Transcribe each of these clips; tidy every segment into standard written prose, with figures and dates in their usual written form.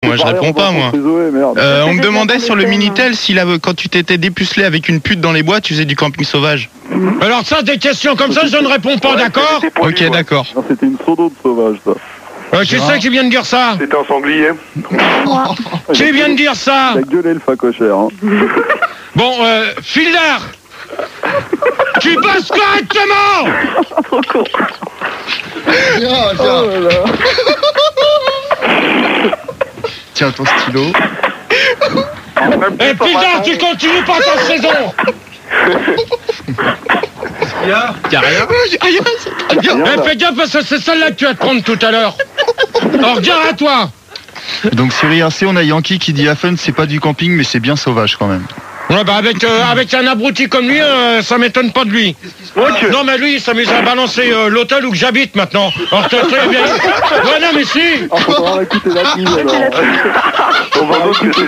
Moi, je réponds pas, moi. On me demandait sur le Minitel si quand tu t'étais dépucelé avec une pute dans les bois, tu faisais du camping sauvage. Alors ça, des questions comme ça, je ne réponds pas, d'accord ? Ok, d'accord. Non, c'était une sodo de sauvage, ça. Qui c'est qui vient de dire ça ? C'était un sanglier. Qui vient de dire ça ? Il a gueulé le facochère, hein. Bon, Fildar, tu passes correctement. Trop con. Tiens, ton stylo. Et Fildar, tu continues pas ta saison. Y'a rien. Fais gaffe parce que c'est celle-là que tu vas te prendre tout à l'heure. Alors, regarde à toi. Donc sur IRC, on a Yankee qui dit Affen, c'est pas du camping, mais c'est bien sauvage quand même. Ouais, bah avec un abruti comme lui, ça m'étonne pas de lui. Non mais lui, il s'amuse à balancer l'hôtel où que j'habite maintenant. Alors très bien. Ouais, non mais si. On va écouter la pub, alors. On va écouter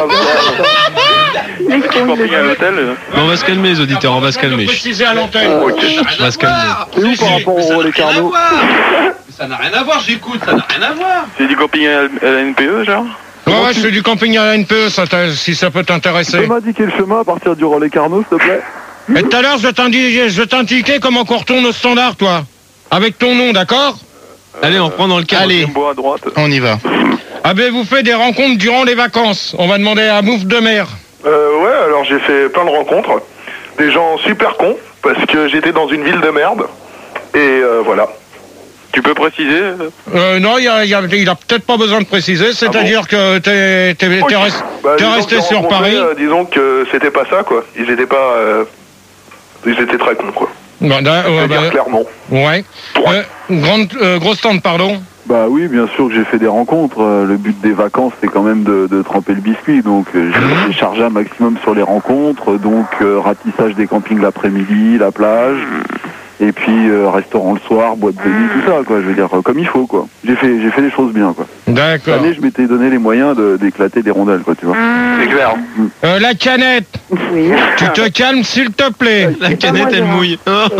camping à l'hôtel. On va se calmer les auditeurs, on va se calmer. Préciser à l'antenne. On va se calmer. C'est où par rapport au les carnaux? Ça n'a rien à voir, j'écoute, ça n'a rien à voir. C'est du camping à la NPE, genre? Ouais, je fais du camping à la NPE, si ça peut Tu t'intéresser. peux m'indiquer le chemin à partir du relais Carnot, s'il te plaît? Et tout à l'heure, je t'indiquais comment qu'on retourne au standard, toi. Avec ton nom, d'accord? Allez, on prend dans le cadre. Allez, Bois à droite. on y va. Ah ben, vous faites des rencontres durant les vacances. On va demander à Mouffe de Mer. Ouais, alors j'ai fait plein de rencontres. Des gens super cons, parce que j'étais dans une ville de merde. Et voilà. Tu peux préciser? Non, il a peut-être pas besoin de préciser, c'est-à-dire que t'es resté sur Paris. Disons que c'était pas ça, quoi. Ils étaient très cons, quoi. Clairement. Ouais. Gros stand, pardon. Bah oui, bien sûr que j'ai fait des rencontres. Le but des vacances, c'est quand même de tremper le biscuit. Donc j'ai chargé un maximum sur les rencontres. Donc ratissage des campings l'après-midi, la plage. Et puis restaurant le soir, boîte de nuit, tout ça, quoi. Je veux dire, comme il faut, quoi. J'ai fait des choses bien, quoi. D'accord. Cette année, je m'étais donné les moyens d'éclater des rondelles, quoi, tu vois. C'est clair. La canette. Oui. Tu te calmes, s'il te plaît. La canette, elle mouille.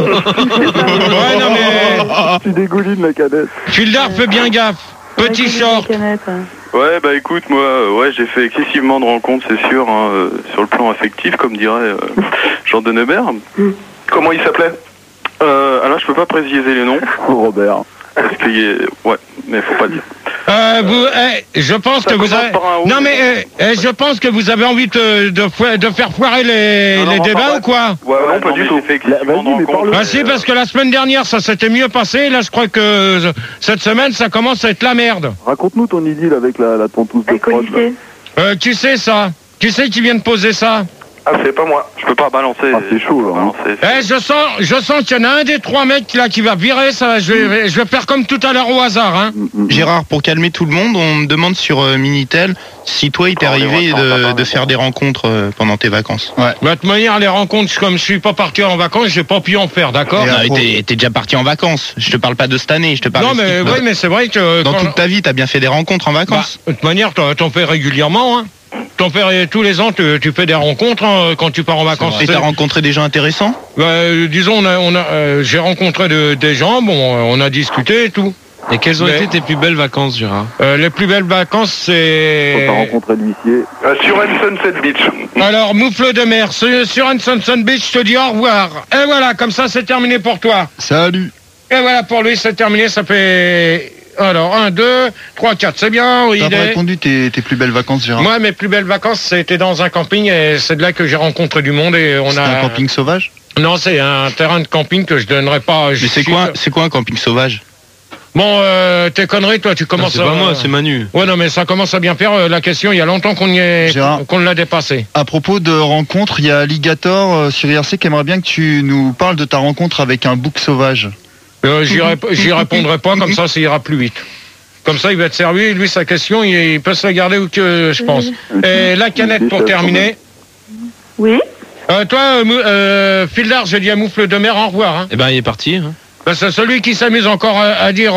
Ouais, non mais... Tu dégouline la cadette. Fildar, fais bien gaffe. Petit short. Ouais, bah écoute, moi, j'ai fait excessivement de rencontres, c'est sûr, hein, sur le plan affectif, comme dirait Jean de Neubert. Comment il s'appelait? Alors je peux pas préciser les noms. Robert. Parce que ouais, mais faut pas dire. Je pense que vous avez... Non mais je pense que vous avez envie de faire foirer les débats ou quoi? Ouais, non, pas du tout. Ah si, parce que la semaine dernière ça s'était mieux passé. Là je crois que cette semaine ça commence à être la merde. Raconte-nous ton idylle avec la tontouse de prod. Qui c'est ça? Qui c'est qui vient de poser ça? Ah, c'est pas moi. Je peux pas balancer. Ah, c'est chaud, là. Je sens qu'il y en a un des trois mecs là qui va virer ça. Je vais faire comme tout à l'heure au hasard, hein. Gérard, pour calmer tout le monde, on me demande sur Minitel si toi il t'est arrivé de faire des rencontres pendant tes vacances. Ouais. De toute manière, les rencontres, comme je suis pas parti en vacances, j'ai pas pu en faire, d'accord? T'es déjà parti en vacances. Je te parle pas de cette année, je te parle. Non mais oui, mais c'est vrai que dans toute ta vie, t'as bien fait des rencontres en vacances. De toute manière, t'en fais régulièrement, hein. T'en fais tous les ans, tu fais des rencontres hein, quand tu pars en vacances. Et t'as rencontré des gens intéressants? Disons, j'ai rencontré des gens, on a discuté et tout. Et quelles ont été tes plus belles vacances, Gérard? Les plus belles vacances, c'est... Quand t'as rencontré l'huissier. Sur Sunset Beach. Alors, Moufle de Mer, sur Sunset Beach, je te dis au revoir. Et voilà, comme ça, c'est terminé pour toi. Salut. Et voilà, pour lui, c'est terminé, ça fait... Alors, 1, 2, 3, 4, c'est bien. T'as pas répondu tes plus belles vacances, Gérard? Moi, mes plus belles vacances, c'était dans un camping et c'est de là que j'ai rencontré du monde et on a... un camping sauvage? Non, c'est un terrain de camping que je donnerais pas... Mais c'est quoi un camping sauvage? Bon, tes conneries, toi, tu commences à... C'est pas moi, c'est Manu. Ouais, non, mais ça commence à bien faire. La question, il y a longtemps qu'on l'a dépassé. À propos de rencontres, il y a Alligator sur IRC qui aimerait bien que tu nous parles de ta rencontre avec un bouc sauvage. J'y répondrai pas, comme ça ira plus vite. Comme ça, il va être servi. Lui, sa question, il peut se la garder où que je pense. Et la canette pour terminer. Oui. Toi, Fildar, j'ai dit à Moufle de Mer au revoir. Hein. Eh ben, il est parti. Hein. Ben, c'est celui qui s'amuse encore à dire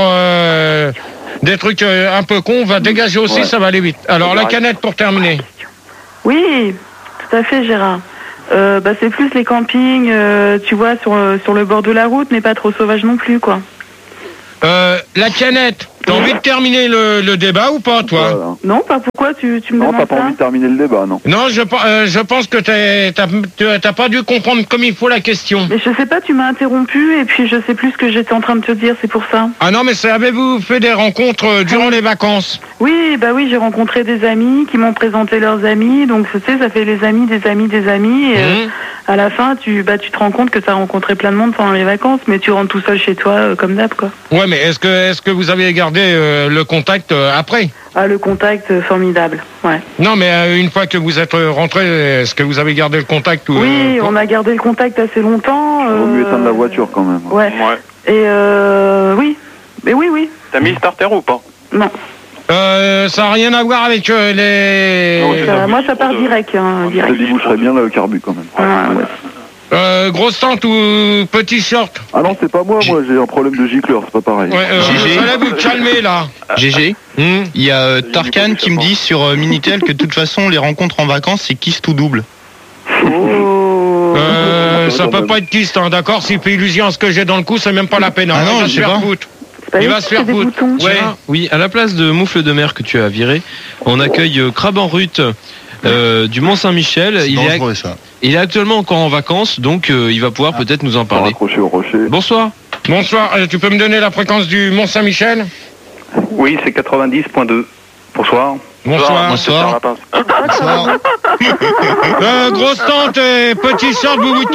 des trucs un peu cons, va dégager aussi, ça va aller vite. Alors, la canette pour terminer. Oui, tout à fait, Gérard. C'est plus les campings, tu vois, sur le bord de la route, mais pas trop sauvage non plus, quoi. La canette, T'as envie de terminer le débat ou pas, toi? Voilà. Non, pas pourquoi tu me Non, demandes t'as pas ça? envie de terminer le débat, non. Non, je pense que t'as pas dû comprendre comme il faut la question. Mais je sais pas, tu m'as interrompu et puis je sais plus ce que j'étais en train de te dire, c'est pour ça. Ah non, mais avez-vous fait des rencontres durant les vacances? Oui, bah oui, j'ai rencontré des amis qui m'ont présenté leurs amis, donc tu sais, ça fait les amis des amis des amis, et à la fin, tu te rends compte que tu as rencontré plein de monde pendant les vacances, mais tu rentres tout seul chez toi, comme d'hab, quoi. Ouais, mais est-ce que vous avez gardé le contact après? Ah, le contact, formidable, ouais. Non, mais une fois que vous êtes rentré, est-ce que vous avez gardé le contact ou, Oui, on a gardé le contact assez longtemps. Vaut mieux éteindre la voiture quand même. Ouais. Et oui, mais oui. T'as mis le starter ou pas? Non. Ça n'a rien à voir avec les... Non, moi, ça part direct, hein, Ça direct. déboucherait bien le carbu quand même. Ouais. Grosse tente ou petit short? Ah non, c'est pas moi j'ai un problème de gicleur, c'est pas pareil. Ouais, GG. fallait vous calmer, là. GG, il y a Tarkan qui me dit sur Minitel que de toute façon, les rencontres en vacances, c'est kiss tout double. Oh. Ça peut pas être kiste, hein, d'accord? S'il fait illusion à ce que j'ai dans le cou, c'est même pas la peine. Hein. Ah non, Il va je se sais faire pas. foutre. Bah, Il va se faire des foutre. boutons. Ouais. Oui, à la place de moufle de mer que tu as viré, on accueille Crabe en Rut du Mont-Saint-Michel. C'est dangereux, ça. Il est actuellement encore en vacances, donc il va pouvoir peut-être nous en parler. Raccroché au rocher. Bonsoir. Bonsoir, tu peux me donner la fréquence du Mont-Saint-Michel? Oui, c'est 90.2. Bonsoir. Bonsoir. Bonsoir. Bonsoir. Grosse tente et petit short, vous...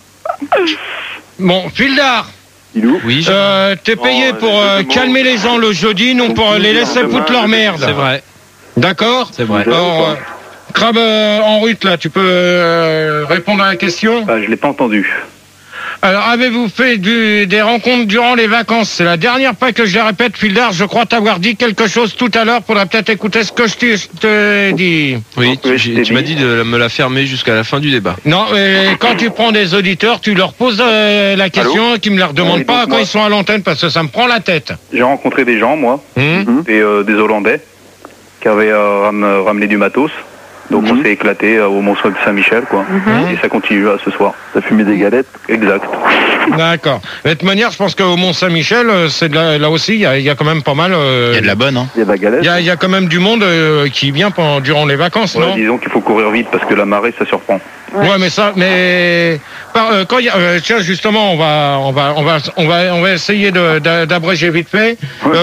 Bon, Fildar, Ilou. Oui, t'es payé pour calmer les gens le jeudi, non pour les laisser foutre leur merde. c'est vrai. D'accord? C'est vrai. Alors, Crabe en Rut, là, tu peux répondre à la question? Je l'ai pas entendu. Alors, avez-vous fait des rencontres durant les vacances? C'est la dernière fois que je le répète, Fildar. Je crois t'avoir dit quelque chose tout à l'heure. Faudra peut-être écouter ce que je te dis. Oui, Oui, je t'ai tu m'as dit. dit de me la fermer jusqu'à la fin du débat. Non, quand tu prends des auditeurs, tu leur poses la question et qu'ils me la redemandent Oui, pas donc quand moi- ils sont à l'antenne parce que ça me prend la tête. J'ai rencontré des gens, moi, des Hollandais, qui avaient ramené du matos. Donc on s'est éclaté au Mont-Saint-Michel, quoi. Et ça continue là ce soir. T'as fumé des galettes. Exact. D'accord. De toute manière, je pense qu'au Mont-Saint-Michel, c'est là aussi, il y a quand même pas mal. Il y a de la bonne, hein. Il y a de la galette. Il y a quand même du monde qui vient durant les vacances, Ouais, non? disons qu'il faut courir vite parce que la marée, ça surprend. Ouais, mais quand il y a, tiens, justement, on va essayer d'abréger vite fait.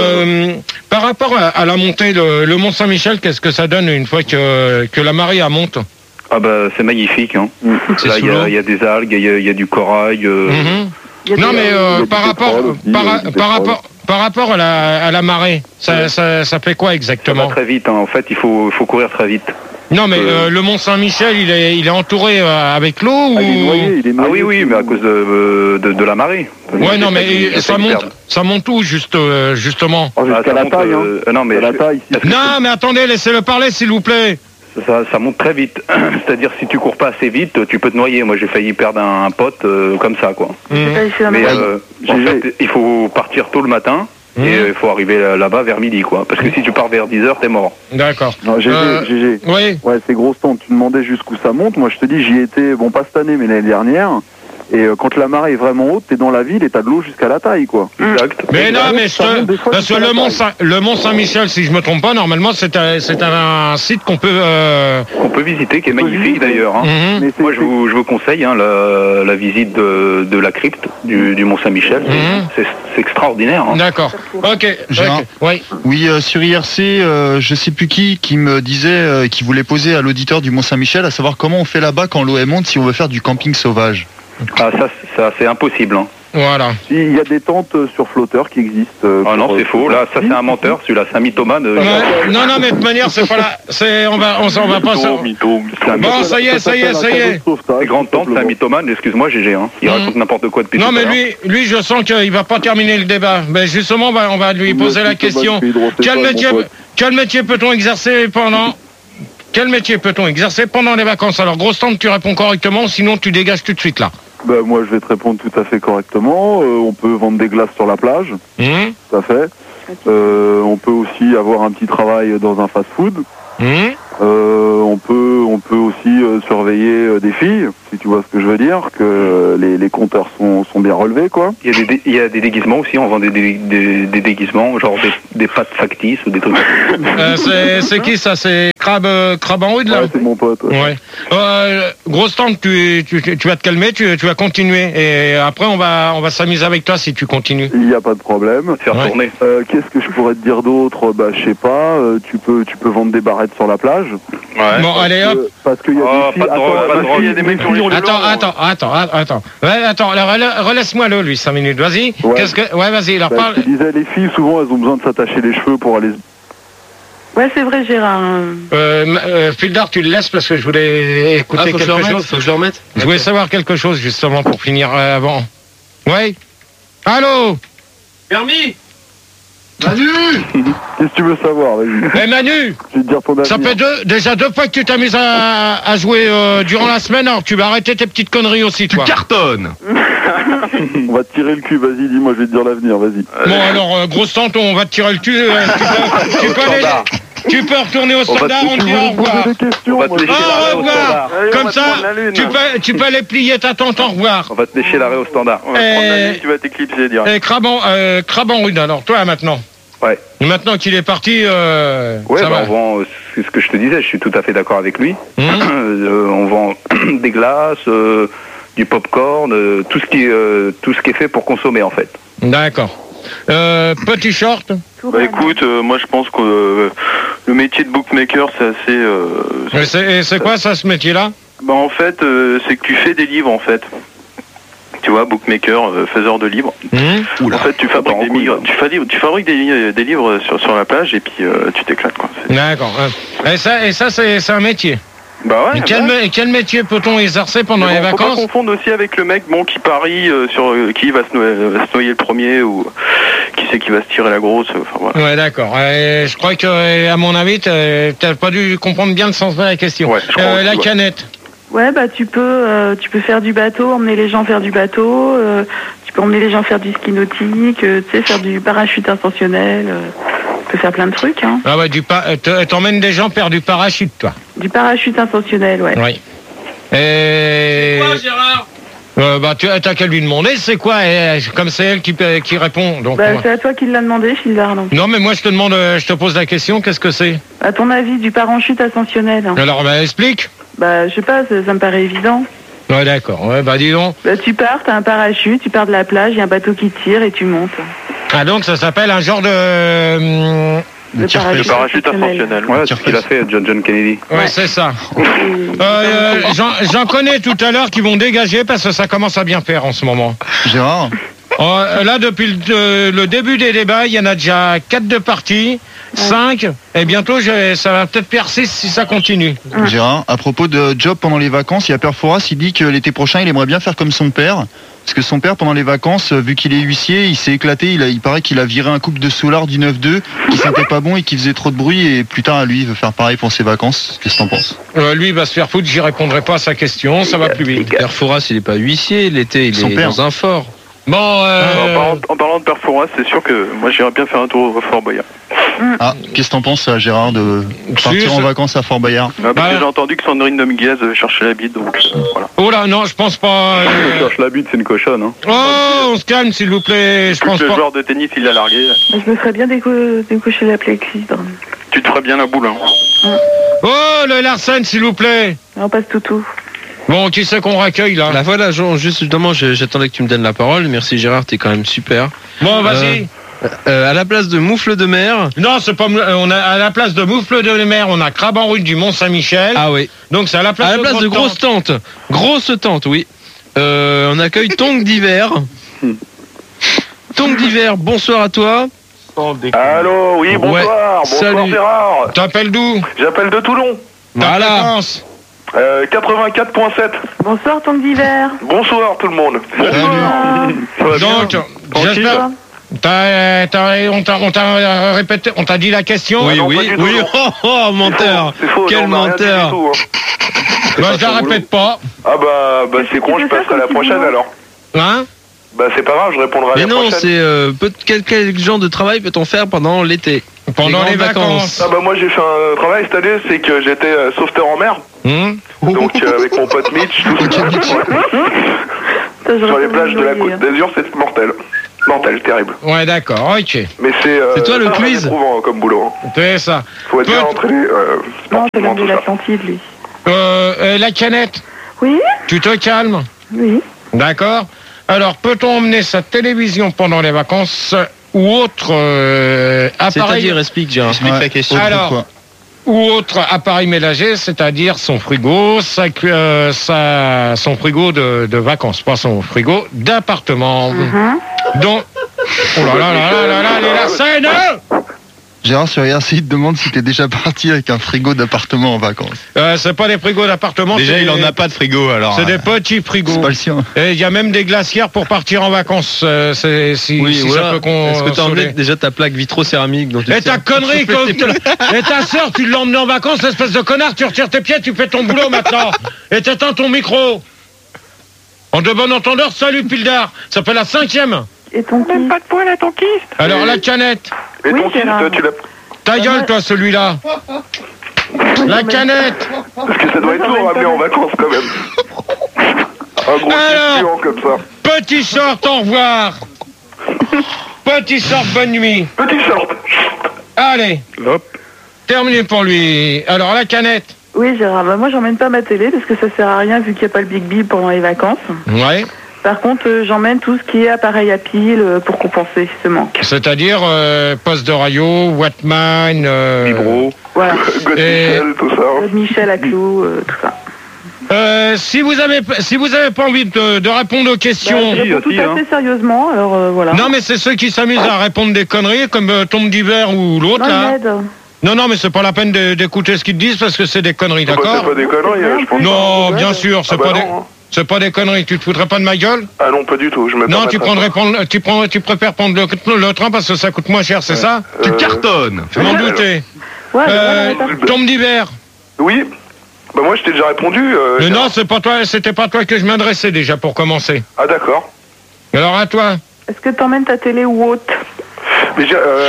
Par rapport à la montée, le Mont Saint-Michel, qu'est-ce que ça donne une fois que la marée monte? Ah bah c'est magnifique, hein. C'est Là sous l'eau. il y a des algues, il y a du corail. Non, mais du pétrole aussi, par rapport à la marée, ça fait quoi Ça va exactement? très vite, hein. En fait, il faut courir très vite. Non, mais le Mont Saint-Michel, il est entouré avec l'eau ou... Ah, il est noyé. Ah oui, mais à cause de la marée. Ouais, non, mais Il ça monte où justement? Oh, jusqu'à la taille, hein. Non, mais À la taille, ici. Non, mais attendez, laissez-le parler, s'il vous plaît. ça monte très vite. C'est-à-dire si tu cours pas assez vite, tu peux te noyer. Moi, j'ai failli perdre un pote comme ça, quoi. Mais en fait, il faut partir tôt le matin. Et il faut arriver là-bas vers midi, quoi. Parce que si tu pars vers 10h, t'es mort. D'accord. Non, GG. Oui. Ouais, c'est grosse tente. Tu demandais jusqu'où ça monte. Moi, je te dis, j'y étais, bon, pas cette année, mais l'année dernière. Et quand la marée est vraiment haute, t'es dans la ville et t'as de l'eau jusqu'à la taille, quoi. Exact. Mais non, mais ça monte des fois parce que jusqu'à la le Mont Saint-Michel, si je me trompe pas, normalement, c'est un site qu'on peut... Qu'on peut visiter, qui est magnifique d'ailleurs. Hein. Mais Moi, je vous conseille hein, la visite de la crypte du Mont Saint-Michel. C'est extraordinaire. Hein. D'accord. Ok. Gérard. Oui. Oui, sur IRC, je sais plus qui me disait qu'il voulait poser à l'auditeur du Mont-Saint-Michel à savoir comment on fait là-bas quand l'eau est monte si on veut faire du camping sauvage. Ah, ça c'est impossible. Hein. Voilà. Il y a des tentes sur flotteurs qui existent. Ah non, c'est faux. Là, ça c'est un menteur. Celui-là, c'est un mythomane. Non, mais de toute manière, c'est pas là. On va pas... Bon, ça y est. Les grandes tentes, c'est un mythomane. Excuse-moi, GG. Hein. Il raconte n'importe quoi depuis Non, tout à mais l'heure. lui, je sens qu'il va pas terminer le débat. Mais justement, on va lui poser la question. Quel métier peut-on exercer pendant les vacances? Alors, grosse tente, tu réponds correctement, sinon tu dégages tout de suite là. Ben, moi, je vais te répondre tout à fait correctement. On peut vendre des glaces sur la plage, tout à fait. On peut aussi avoir un petit travail dans un fast-food. On peut aussi surveiller des filles, si tu vois ce que je veux dire, que les compteurs sont bien relevés, quoi. Il y a des déguisements aussi, on vend des déguisements, genre des pâtes factices ou des trucs. C'est qui ça? C'est Crabe en rude là? Ouais, c'est mon pote. Ouais. Grosse tante, tu vas te calmer, tu vas continuer. Et après, on va s'amuser avec toi si tu continues. Il n'y a pas de problème. Faire tourner. Qu'est-ce que je pourrais te dire d'autre? Bah, je sais pas. Tu peux vendre des barrettes sur la plage. Ouais. Bon, allez hop. Parce qu'il y a des filles. pas de drogue, il y a des mecs sur les Attends. Ouais, attends, relaisse-moi le lui 5 minutes. Vas-y. Ouais. Ouais, vas-y, leur parle. Je te disais, les filles, souvent, elles ont besoin de s'attacher les cheveux pour aller. Ouais, c'est vrai, Gérard. Fildar, tu le laisses parce que je voulais écouter quelque chose. Faut que je le remette. Je voulais savoir quelque chose justement pour finir avant. Ouais. Allô. Permis. Manu. Qu'est-ce que tu veux savoir? Vas-y. Eh Manu. Je vais te dire ton avis. Ça fait déjà 2 fois que tu t'amuses à jouer durant la semaine. Alors tu vas arrêter tes petites conneries aussi, toi. Cartonne. On va te tirer le cul, vas-y, dis-moi, je vais te dire l'avenir, vas-y. Bon alors, grosse tante, on va te tirer le cul. Tu peux retourner au standard, on te dit au revoir. On va te lécher Au revoir. Comme ça, tu peux aller plier ta tante, au revoir. On va te lécher l'arrêt au standard. On va prendre la nuit, tu vas t'éclipser direct. Et Crabe en rude, alors toi maintenant. Ouais. Maintenant qu'il est parti, Ouais, ça va. on vend, c'est ce que je te disais, je suis tout à fait d'accord avec lui. On vend des glaces, du popcorn, tout ce qui est fait pour consommer en fait. D'accord. Petit short. Bah écoute, moi je pense que le métier de bookmaker c'est assez... Et c'est quoi ça, ce métier-là? Bah en fait, c'est que tu fais des livres en fait. Tu vois, bookmaker, faiseur de livres. En fait, tu fabriques des livres, tu fabriques des livres sur la plage et puis tu t'éclates quoi. D'accord. Et ça c'est un métier. Bah ouais. Et quel métier peut-on exercer pendant les Faut pas vacances? confondre aussi avec le mec qui parie sur qui va se noyer le premier ou qui c'est qui va se tirer la grosse. Enfin, voilà. Ouais, d'accord. Je crois que, à mon avis, t'as pas dû comprendre bien le sens de la question. Ouais, je crois aussi, la ouais. canette. Ouais, bah tu peux faire du bateau, emmener les gens faire du bateau. Tu peux emmener les gens faire du ski nautique, tu sais, faire du parachute ascensionnel. Tu peux faire plein de trucs, hein. Ah ouais, t'emmènes des gens faire du parachute, toi. Du parachute ascensionnel, ouais. Oui. Et... Quoi, Gérard? Bah, t'as qu'à lui demander, c'est quoi? Comme c'est elle qui répond. Donc, Bah, c'est à toi qui l'a demandé, Fildar, donc. non, mais moi, je te pose la question, qu'est-ce que c'est? À ton avis, du parachute ascensionnel, hein. Alors, bah, explique. Bah, je sais pas, ça me paraît évident. Ouais, d'accord. Ouais, bah, dis donc. Bah, tu pars, t'as un parachute, tu pars de la plage, il y a un bateau qui tire et tu montes. Ah, donc, ça s'appelle un genre de... Le parachute ascensionnel. Voilà, c'est ce qu'il a fait John Kennedy. Ouais, c'est ça. J'en connais tout à l'heure qui vont dégager parce que ça commence à bien faire en ce moment. Gérard, Là, depuis le début des débats, il y en a déjà 4 de partis, 5, et bientôt ça va peut-être faire 6 si ça continue. Gérard, à propos de job pendant les vacances, il y a Père Fouras, il dit que l'été prochain, il aimerait bien faire comme son père. Parce que son père, pendant les vacances, vu qu'il est huissier, il s'est éclaté. Il paraît qu'il a viré un couple de soulards du 9-2 qui sentait pas bon et qui faisait trop de bruit. Et plus tard, lui, il veut faire pareil pour ses vacances. Qu'est-ce que t'en penses? Lui, il va se faire foutre, j'y répondrai pas à sa question, ça va plus vite. Père Fouras, il est pas huissier, l'été, il Son est père. dans un fort. Bon, En parlant de Père Fouras, c'est sûr que moi j'irais bien faire un tour au Fort Boyard. Ah, qu'est-ce que t'en penses, Gérard, de partir en vacances à Fort Boyard? Parce que j'ai entendu que Sandrine Dominguez cherchait la bite, donc voilà. oh là, non, je pense pas. Cherche la bite, c'est une cochonne. Hein. Oh, on se calme, s'il vous plaît, je pense Le pas. joueur de tennis, il l'a largué. Je me ferais bien décocher la clé-clé. Tu te ferais bien la boule, hein. Oh, le Larsen, s'il vous plaît. On passe toutou. Bon, qui c'est qu'on raccueille, là? Là, voilà, justement, j'attendais que tu me donnes la parole. Merci Gérard, t'es quand même super. Bon, vas-y. À la place de moufle de mer. Non, c'est pas. À la place de moufle de mer, on a Crabe en rude du Mont-Saint-Michel. Ah oui. Donc c'est à la place, de grosse tante. Grosse tante, oui. On accueille Tongue d'hiver. Tongue d'hiver, bonsoir à toi. Allô, oui, bonsoir. Ouais, Bonsoir salut. Gérard. T'appelles d'où? J'appelle de Toulon. Voilà. 84.7. Bonsoir, Tongue d'hiver. Bonsoir tout le monde. Ça va bien? Donc, j'espère. On t'a répété, on t'a dit la question? Oui, non, pas oui, du tout, oui. non. Oh, menteur. C'est faux, Quel non, on a rien dit menteur. du tout, hein. Bah, je la répète pas. Ah bah c'est con, je passerai la prochaine alors. Hein? Bah c'est pas grave, je répondrai à Mais la non, prochaine. c'est quel genre de travail peut-on faire pendant l'été? Pendant les grandes vacances. Ah bah moi j'ai fait un travail cette année, c'est que j'étais sauveteur en mer. Donc avec mon pote Mitch, tout ça. Sur les plages de la Côte d'Azur, c'est mortel. Mortel, terrible. Ouais, d'accord, ok. Mais c'est toi le quiz éprouvant comme boulot. C'est ça. Faut être bien entraîné. Non, c'est l'homme de l'Atlantide, lui. La canette. Oui. Tu te calmes. Oui. D'accord. Alors, peut-on emmener sa télévision pendant les vacances ou autre appareil... C'est-à-dire, explique, Gérard. Explique la question. Alors, ou autre appareil ménager, c'est-à-dire son frigo, son frigo de vacances, pas son frigo d'appartement. Donc, oh là là là là là, la scène. Gérard sur IRC, il te demande si t'es déjà parti avec un frigo d'appartement en vacances. C'est pas des frigos d'appartement. Déjà, il en a pas de frigo, alors. C'est des petits frigos. C'est pas le sien. Et il y a même des glacières pour partir en vacances. Si voilà. ça peut Est-ce que t'as emmené déjà ta plaque vitro-céramique dont tu Et ta connerie, et ta sœur, tu l'as emmenée en vacances, espèce de connard, tu retires tes pieds, tu fais ton boulot maintenant. Et t'éteins ton micro. En de bon entendeur, salut Pildar. Ça fait la 5e. Et ton Même pas de poil à ton kyste. Alors la canette. Et ton fils, tu l'as... Ta gueule, toi, celui-là. La canette. Parce que ça doit être lourd à amener en vacances, quand même. Un gros Alors, comme ça. Petit short, au revoir. Petit short, bonne nuit. Petit short. Allez. Hop. Terminé pour lui. Alors, la canette. Oui, Gérard, moi j'emmène pas ma télé parce que ça sert à rien vu qu'il n'y a pas le Big Bip pendant les vacances. Ouais. Par contre, j'emmène tout ce qui est appareil à pile pour compenser ce manque. C'est-à-dire poste de radio, Wattman, Vibro, voilà. God Michel, tout ça. God Michel à clous, tout ça. Si vous avez pas envie de répondre aux questions... je réponds tout à fait sérieusement, alors voilà. Non, mais c'est ceux qui s'amusent à répondre des conneries, comme Tombe d'hiver ou l'autre, là. Non, mais c'est pas la peine d'écouter ce qu'ils te disent, parce que c'est des conneries, d'accord? C'est pas des conneries, je pense. Non, bien sûr, c'est pas des... C'est pas des conneries, tu te foutrais pas de ma gueule? Ah non, pas du tout, je me Non, tu préfères prendre le train parce que ça coûte moins cher, c'est ça? Tu cartonnes. Je m'en doutais. Tombe d'hiver. Oui. Bah moi je t'ai déjà répondu. Non, c'était pas toi que je m'adressais déjà pour commencer. Ah d'accord. Alors à toi. Est-ce que t'emmènes ta télé ou autre? Mais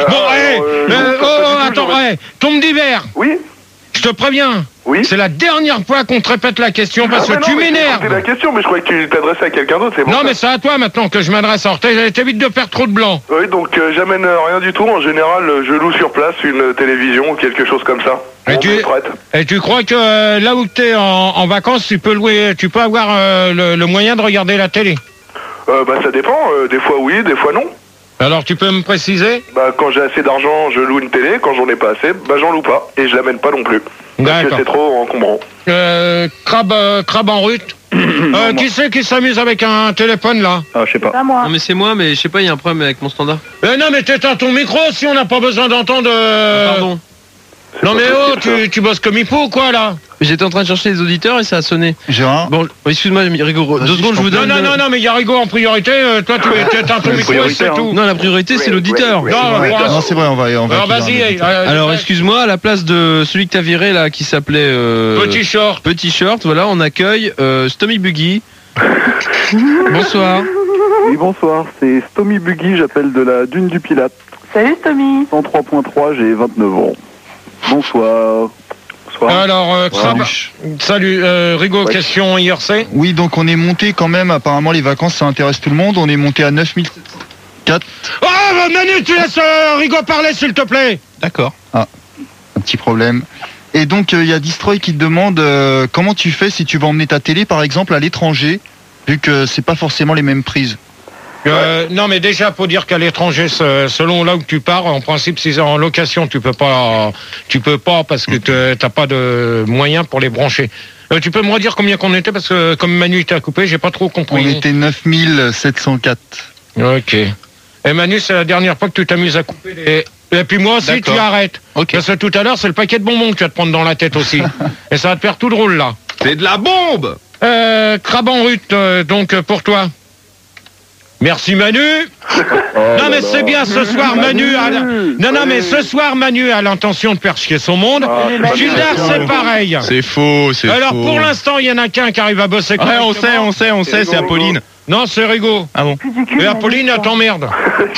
attends, tombe d'hiver. Oui. Je te préviens. Oui. C'est la dernière fois qu'on te répète la question parce que tu m'énerves. C'est la question, mais je croyais que tu t'adressais à quelqu'un d'autre. Non, mais c'est à toi maintenant que je m'adresse. Alors t'évites de faire trop de blanc. Oui, donc j'amène rien du tout. En général, je loue sur place une télévision ou quelque chose comme ça. Et tu crois que là où t'es en vacances, tu peux avoir le moyen de regarder la télé? Bah ça dépend. Des fois oui, des fois non. Alors tu peux me préciser? Bah quand j'ai assez d'argent, je loue une télé. Quand j'en ai pas assez, bah j'en loue pas. Et je l'amène pas non plus. Parce que c'est trop encombrant. Crabe en rut. Qui c'est qui s'amuse avec un téléphone là? Ah, je sais pas. Pas moi. Non, mais c'est moi, mais je sais pas, il y a un problème avec mon standard. Non, mais t'éteins ton micro si on n'a pas besoin d'entendre... Pardon. Non mais tu bosses comme il faut ou quoi là? J'étais en train de chercher les auditeurs et ça a sonné. Gérard. Bon, excuse-moi, Rigo, 2 secondes, je vous donne... Non, mais il y a Rigo en priorité, toi tu éteins ton micro et c'est tout. Non, la priorité c'est l'auditeur. Non, c'est vrai, on va alors vas-y. Alors excuse-moi, à la place de celui que t'as viré là, qui s'appelait... Petit Short, voilà, on accueille Stomy Buggy. Bonsoir. Oui, bonsoir, c'est Stomy Buggy, j'appelle de la Dune du Pilate. Salut Stomy. 103.3, j'ai 29 ans. Bonsoir. Alors, salut, Rigo, question IRC. Oui, donc on est monté quand même, apparemment les vacances ça intéresse tout le monde, on est monté à 9704. Oh, Manu, tu laisses Rigo parler s'il te plaît. D'accord. Ah, un petit problème. Et donc il y a Destroy qui te demande comment tu fais si tu vas emmener ta télé par exemple à l'étranger, vu que c'est pas forcément les mêmes prises. Non, mais déjà, faut dire qu'à l'étranger, selon là où tu pars, en principe, si c'est en location, tu peux pas parce que t'as pas de moyens pour les brancher. Tu peux me redire combien qu'on était parce que comme Manu t'a coupé, j'ai pas trop compris. On était 9704. Ok. Et Manu, c'est la dernière fois que tu t'amuses à couper les... Et puis moi aussi, tu arrêtes. Okay. Parce que tout à l'heure, c'est le paquet de bonbons que tu vas te prendre dans la tête aussi. Et ça va te faire tout drôle là. C'est de la bombe. Crabe en rut, donc pour toi. Merci Manu. Non mais c'est bien ce soir Manu mais ce soir Manu a l'intention de faire chier son monde. Gildar c'est pareil. C'est faux, c'est Alors faux. pour l'instant il y en a qu'un qui arrive à bosser. Ouais, on sait, c'est Apolline. Non, c'est Rigaud. Ah bon. Mais Apolline, elle t'emmerde.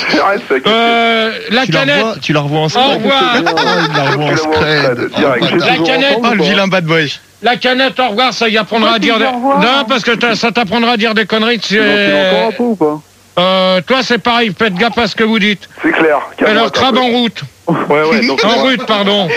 La canette. Tu la revois en Au revoir. Il la revoit en scred. La canette. Oh, le vilain bad boy. La canette, au revoir, ça y apprendra à dire... Non, parce que ça t'apprendra à dire des conneries. Encore un peu ou pas? Toi, c'est pareil, faites gaffe à ce que vous dites. C'est clair. Alors, crabe en route. Ouais, donc... En route, pardon.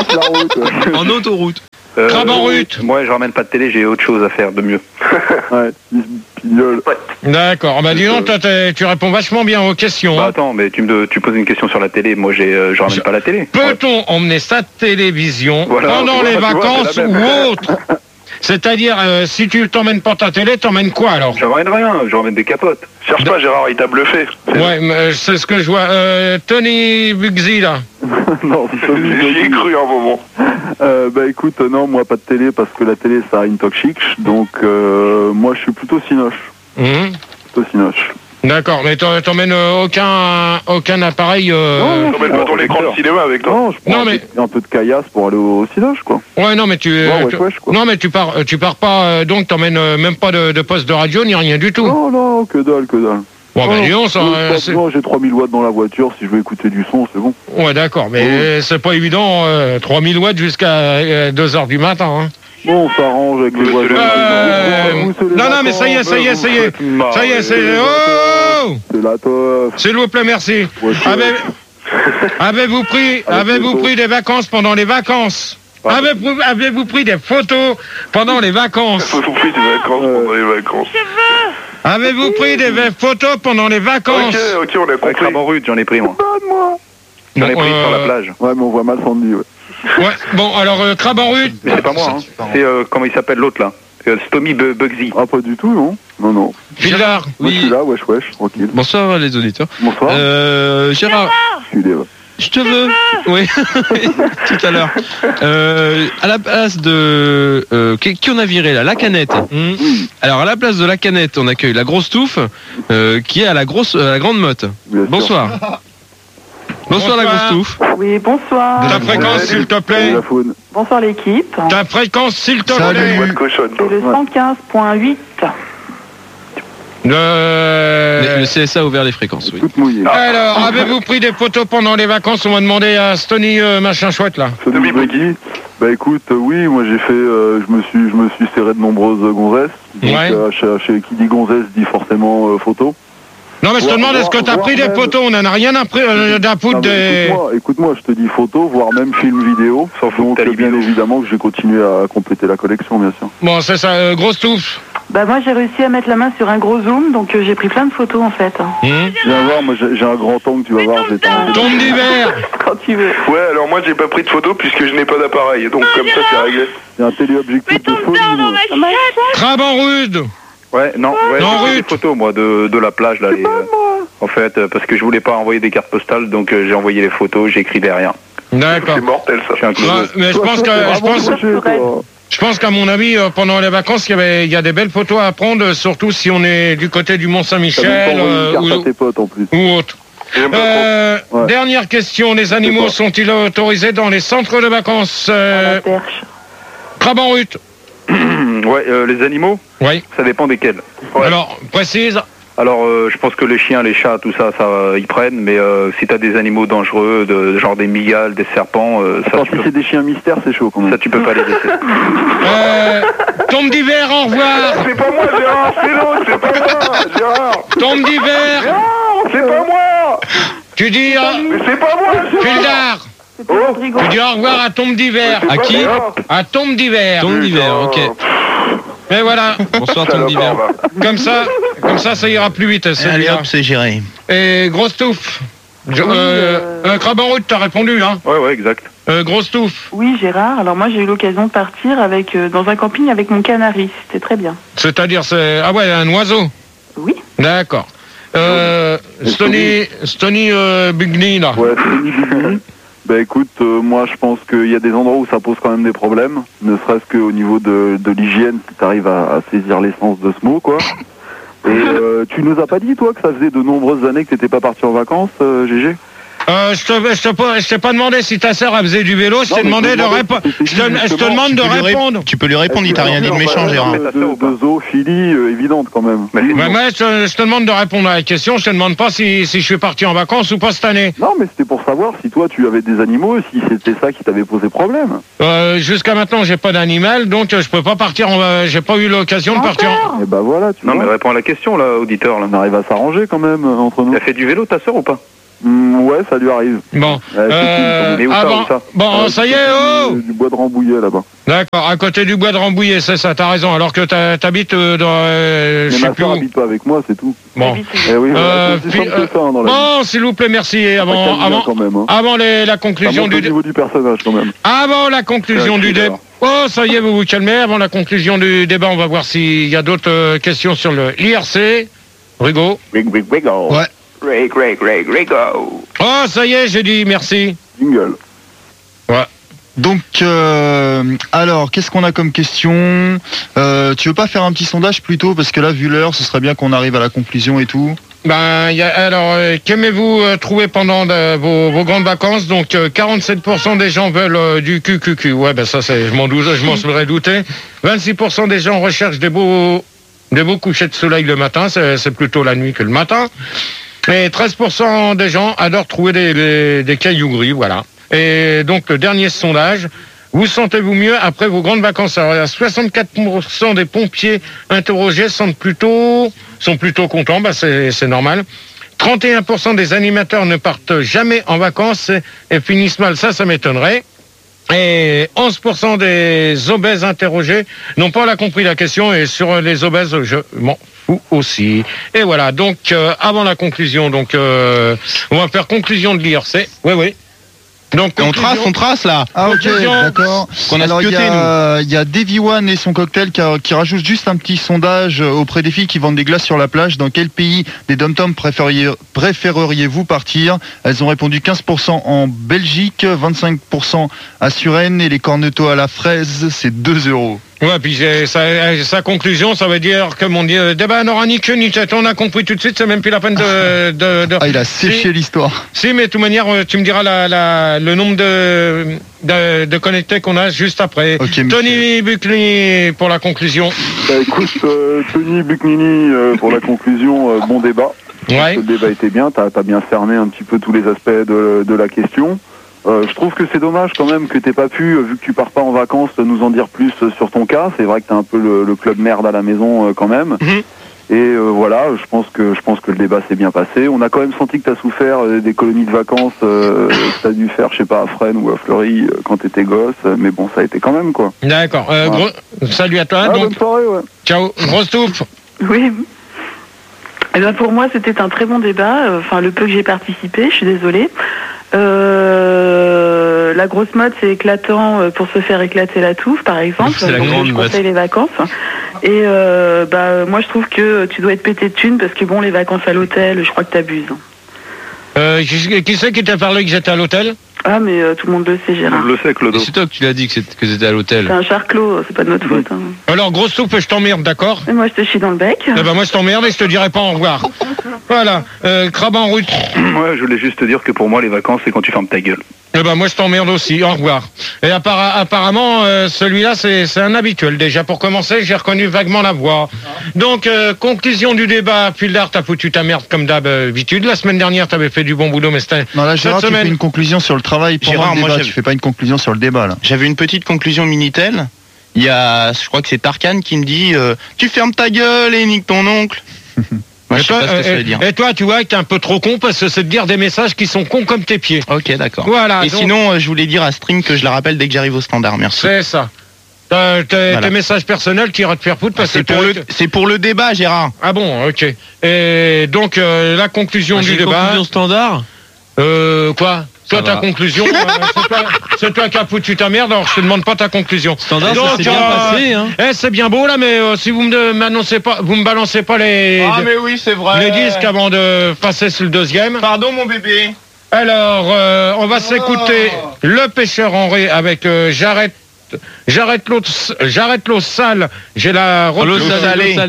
En autoroute. Crabe en route. Moi, je ramène pas de télé, j'ai autre chose à faire de mieux. Ouais, pignole. D'accord. Bah, dis donc, toi, tu réponds vachement bien aux questions. Bah attends, mais tu poses une question sur la télé, moi je ramène pas la télé. Peut-on emmener sa télévision pendant les vacances ou autre? C'est-à-dire, si tu t'emmènes pas ta télé, t'emmènes quoi alors? Je ramène rien, je ramène des capotes. Cherche pas Gérard, il t'a bluffé. Ouais, mais c'est ce que je vois. Tony Bugsy là. Non, J'y ai cru un moment. Bah écoute, non, moi pas de télé parce que la télé ça a une toxique, donc moi je suis plutôt cinoche. Plutôt cinoche. D'accord, mais t'emmènes aucun appareil. Non, T'emmènes pas ton écran de cinéma avec toi. Non, je prends un peu de caillasse pour aller au cinoche quoi. Ouais, non, mais non, mais tu pars pas, donc t'emmènes même pas de poste de radio ni rien du tout. Non, que dalle. Bon, bah, disons, ça. Non, j'ai 3000 watts dans la voiture, si je veux écouter du son, c'est bon. Ouais, d'accord, mais c'est pas évident, 3000 watts jusqu'à 2h du matin, hein. Bon, on s'arrange avec les voisins. Non, mais ça y est. Ça y est, c'est... Oh! C'est la teuf. S'il vous plaît, merci. Avez-vous pris des vacances pendant les vacances? Avez-vous pris des photos pendant les vacances? Avez-vous pris des vacances pendant les vacances? Avez-vous pris des photos pendant les vacances? Ok, on a compris. Crabe en route, j'en ai pris moi. J'en ai pris sur la plage. Ouais, mais on voit mal Sandy, ouais. Ouais, bon, alors, crabe en route. Mais c'est pas moi, hein. C'est, comment il s'appelle l'autre là? Stomy Bugsy. Ah, pas du tout, non. Non. Gildar. Moi, je suis là, wesh, tranquille. Bonsoir les auditeurs. Bonsoir. Gérard. Je te veux. Oui, tout à l'heure. À la place de... qui on a viré là? La canette. Alors à la place de la canette, on accueille la grosse touffe, qui est à la grande motte. Bonsoir. Bonsoir la grosse touffe. Oui, bonsoir. Ta fréquence, s'il te plaît. Bonsoir l'équipe. Ta fréquence, s'il te plaît. C'est le 115.8. Le CSA a ouvert les fréquences, oui. Alors, avez-vous pris des photos pendant les vacances? On m'a demandé à Stony machin chouette là. Stony Bugsy. Bah écoute, oui, moi j'ai fait, je me suis serré de nombreuses gonzesses. Donc, chez qui dit gonzesse dit forcément photo. Non mais je te demande, est-ce que t'as pris des photos? On en a rien à foutre des... Écoute-moi, je te dis photo, voire même film vidéo. Donc bien évidemment que j'ai continué à compléter la collection, bien sûr. Bon, c'est ça, grosse touffe. Bah moi j'ai réussi à mettre la main sur un gros zoom, donc j'ai pris plein de photos en fait. Viens voir, moi j'ai un grand angle, tu vas voir. Tombe d'hiver. Quand tu veux. Ouais, alors moi j'ai pas pris de photos puisque je n'ai pas d'appareil, donc comme ça c'est réglé. Il y a un téléobjectif de folie. Crabe en rude. Ouais, j'ai fait des photos moi de la plage là. En fait, parce que je voulais pas envoyer des cartes postales, donc j'ai envoyé les photos, j'ai écrit derrière. D'accord. C'est mortel ça. Mais je pense qu'à mon avis, pendant les vacances, il y a des belles photos à prendre, surtout si on est du côté du Mont-Saint-Michel ou autre. Dernière question, les animaux sont-ils autorisés dans les centres de vacances? Crabe en route. Ouais, les animaux? Oui. Ça dépend desquels. Ouais. Alors, précise. Alors, je pense que les chiens, les chats, tout ça, ils prennent, mais si t'as des animaux dangereux, genre des migales, des serpents, ça... Si c'est des chiens mystères, c'est chaud quand même. Ça, tu peux pas les laisser. Tombe d'hiver, au revoir. C'est pas moi, Gérard, c'est l'autre, c'est pas moi, Gérard. Tombe d'hiver. Gérard, c'est pas moi. Tu dis... Mais c'est pas moi, Gildar. Tu dis au revoir à Tombe d'hiver. À qui? À Tombe d'hiver. Tombe d'hiver, ok. Et voilà. Bonsoir Tombe d'hiver. Comme ça ira plus vite. Allez hop, c'est géré. Et grosse touffe. Crabe en route, t'as répondu, hein? Ouais, exact. Grosse touffe. Oui, Gérard. Alors moi, j'ai eu l'occasion de partir dans un camping avec mon canari. C'était très bien. C'est-à-dire, ah ouais, un oiseau? Oui. D'accord. Stony Bugsy, là. Ouais, Stony Bugsy. Bah écoute, moi je pense qu'il y a des endroits où ça pose quand même des problèmes, ne serait-ce qu'au niveau de l'hygiène, si tu arrives à saisir l'essence de ce mot, quoi. Et tu nous as pas dit, toi, que ça faisait de nombreuses années que t'étais pas parti en vacances, GG? Je t'ai pas demandé si ta sœur faisait du vélo, je t'ai demandé de répondre. Je te demande de répondre. Tu peux lui répondre, il t'a rien dit de méchant, Gérard. De zoophilie évidente quand même. Moi, je te demande de répondre à la question, je te demande pas si je suis parti en vacances ou pas cette année. Non, mais c'était pour savoir si toi tu avais des animaux, si c'était ça qui t'avait posé problème. Jusqu'à maintenant, j'ai pas d'animal, donc je peux pas partir j'ai pas eu l'occasion de partir en... Et bah voilà, tu vois. Non, mais réponds à la question, là, auditeur. Là. On arrive à s'arranger quand même entre nous. T'as fait du vélo, ta sœur, ou pas? Ouais, ça lui arrive. Bon. Mais où ça? Bon, ça y est, du bois de Rambouillet là-bas. D'accord, à côté du bois de Rambouillet, c'est ça, t'as raison. Alors que t'habites dans... Mais ma soeur habite pas avec moi, c'est tout. Bon. Eh oui, c'est simple que ça, dans la vie. Bon, s'il vous plaît, merci. Avant la conclusion du... au niveau du personnage quand même. Avant la conclusion du débat... Oh, ça y est, vous vous calmez. Avant la conclusion du débat, on va voir s'il y a d'autres questions sur l'IRC. Rigo. Rigo. Ouais. Rigo. Oh, ça y est, j'ai dit merci. Jingle. Ouais. Donc, alors, qu'est-ce qu'on a comme question? Tu veux pas faire un petit sondage plutôt? Parce que là, vu l'heure, ce serait bien qu'on arrive à la conclusion et tout. Alors, qu'aimez-vous trouver pendant vos grandes vacances? Donc, 47% des gens veulent du QQQ. Ouais, ça, je m'en serais douté. 26% des gens recherchent des beaux couchers de soleil le matin. C'est plutôt la nuit que le matin. Et 13% des gens adorent trouver des cailloux gris, voilà. Et donc, le dernier sondage, vous sentez-vous mieux après vos grandes vacances? Alors, 64% des pompiers interrogés sont plutôt contents, c'est normal. 31% des animateurs ne partent jamais en vacances et finissent mal, ça m'étonnerait. Et 11% des obèses interrogés n'ont pas compris la question, et sur les obèses, je m'en fous aussi. Et voilà, donc avant la conclusion, on va faire conclusion de l'IRC. Oui. Donc, on trace là. Ah ok, d'accord. Alors il y a Davy One et son cocktail qui rajoute juste un petit sondage auprès des filles qui vendent des glaces sur la plage. Dans quel pays des dom-toms préféreriez-vous partir? Elles ont répondu 15% en Belgique, 25% à Suresnes, et les cornetos à la fraise, c'est 2 €. Ouais, puis sa conclusion, ça veut dire que mon débat n'aura ni queue ni tête. On a compris tout de suite, c'est même plus la peine de... Ah, il a séché l'histoire. Si, mais de toute manière, tu me diras le nombre de connectés qu'on a juste après. Okay, Tony Buckley pour la conclusion. Écoute, Tony Buckley pour la conclusion, bon débat. Ouais. Le débat était bien, t'as bien cerné un petit peu tous les aspects de la question. Je trouve que c'est dommage quand même que t'aies pas pu, vu que tu pars pas en vacances, nous en dire plus sur ton cas. C'est vrai que t'as un peu le club merde à la maison quand même. Et voilà, je pense que le débat s'est bien passé. On a quand même senti que t'as souffert des colonies de vacances que t'as dû faire, je sais pas, à Fresnes ou à Fleury quand t'étais gosse. Mais bon, ça a été quand même quoi. D'accord. Voilà. Salut à toi. Bonne soirée, ouais. Ciao. Grosse touffe. Oui. Eh bien, pour moi, c'était un très bon débat. Enfin, le peu que j'ai participé, je suis désolée. La grosse mode, c'est éclatant pour se faire éclater la touffe, par exemple. C'est la grande mode. Je conseille les vacances. Et moi, je trouve que tu dois être pété de thunes parce que bon, les vacances à l'hôtel, je crois que t'abuses. Qui c'est qui t'a parlé que j'étais à l'hôtel? Ah, mais tout le monde le sait, Gérard. Je le sais, Claude. C'est toi que tu l'as dit que c'était à l'hôtel. C'est un charclos, c'est pas de notre faute. Hein. Alors, grosse soupe, je t'emmerde, d'accord? Et moi, je te chie dans le bec. Eh ben, moi, je t'emmerde et je te dirai pas au revoir. Voilà. Crabe en route. Ouais, je voulais juste te dire que pour moi, les vacances, c'est quand tu fermes ta gueule. Eh ben, moi, je t'emmerde aussi. Au revoir. Et apparemment, celui-là, c'est un habituel. Déjà, pour commencer, j'ai reconnu vaguement la voix. Donc, conclusion du débat. Puildard, t'as foutu ta merde comme d'habitude. La semaine dernière, t'avais fait du bon boulot, mais c'était... Non, là, Gérard, tu fais une conclusion sur le travail pendant Gérard, le débat. moi, Tu fais pas une conclusion sur le débat, là. J'avais une petite conclusion Minitel. Il y a, je crois que c'est Tarkan qui me dit tu fermes ta gueule et nique ton oncle. Moi, je sais pas ce que ça veut dire. Et toi, tu vois que t'es un peu trop con parce que c'est de dire des messages qui sont cons comme tes pieds. Ok, d'accord. Voilà. Et donc, sinon, je voulais dire à String que je la rappelle dès que j'arrive au standard. Merci. C'est ça. Tes messages personnels qui iraient te faire foutre parce que c'est pour le débat, Gérard. Ah bon, ok. Et donc la conclusion du débat. Conclusion standard. Quoi? Toi, ta conclusion, c'est toi qui as foutu ta merde, alors je te demande pas ta conclusion. Standard, ça s'est bien passé, hein. C'est bien beau là, mais si vous me balancez pas les... Ah mais oui, c'est vrai. Les disques avant de passer sur le deuxième. Pardon mon bébé. Alors, on va s'écouter Le Pêcheur Henri avec J'arrête l'eau sale, j'ai la l'eau salée.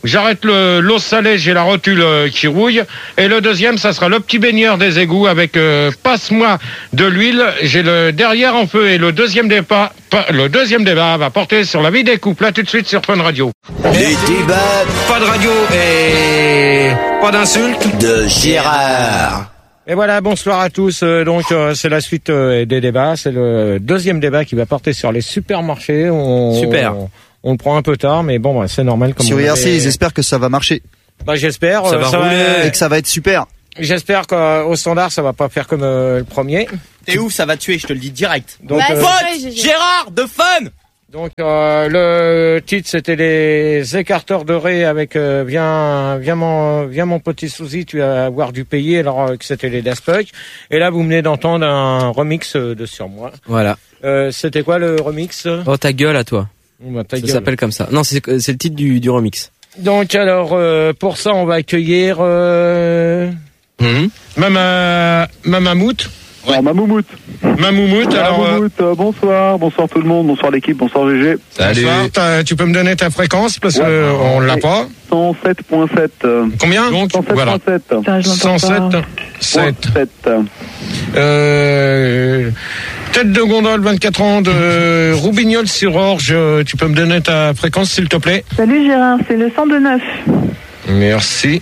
J'arrête l'eau salée, j'ai la rotule qui rouille. Et le deuxième, ça sera le petit baigneur des égouts avec passe-moi de l'huile. J'ai le derrière en feu et le deuxième débat va porter sur la vie des couples. Là tout de suite sur Fun Radio. Les débats. Pas de radio et pas d'insultes. De Gérard. Et voilà, bonsoir à tous. Donc c'est la suite des débats. C'est le deuxième débat qui va porter sur les supermarchés. Super. On le prend un peu tard, mais bon, c'est normal. Comme sur IRC, ils espèrent que ça va marcher. Bah j'espère. Ça va rouler et que ça va être super. J'espère qu'au standard, ça va pas faire comme le premier. T'es ouf, ça va tuer, je te le dis direct. Donc, vote Gérard de Fun. Donc le titre c'était les écarteurs de Ré avec viens mon petit Souzy, tu vas avoir du payer, alors que c'était les Daft Punk. Et là vous venez d'entendre un remix de Sur moi. Voilà. C'était quoi le remix? Oh ta gueule à toi. Bah, ça s'appelle comme ça. Non, c'est le titre du remix. Donc alors pour ça on va accueillir Mamamout. Ouais. Alors Mamoumout. Bonsoir tout le monde, bonsoir l'équipe, bonsoir GG. Salut. Bonsoir, tu peux me donner ta fréquence parce que on l'a pas. 107.7. Combien? Donc 107.7. Voilà. 107.7. Tête de gondole, 24 ans de Roubignol-sur-Orge. Tu peux me donner ta fréquence s'il te plaît? Salut Gérard, c'est le 102.9. Merci.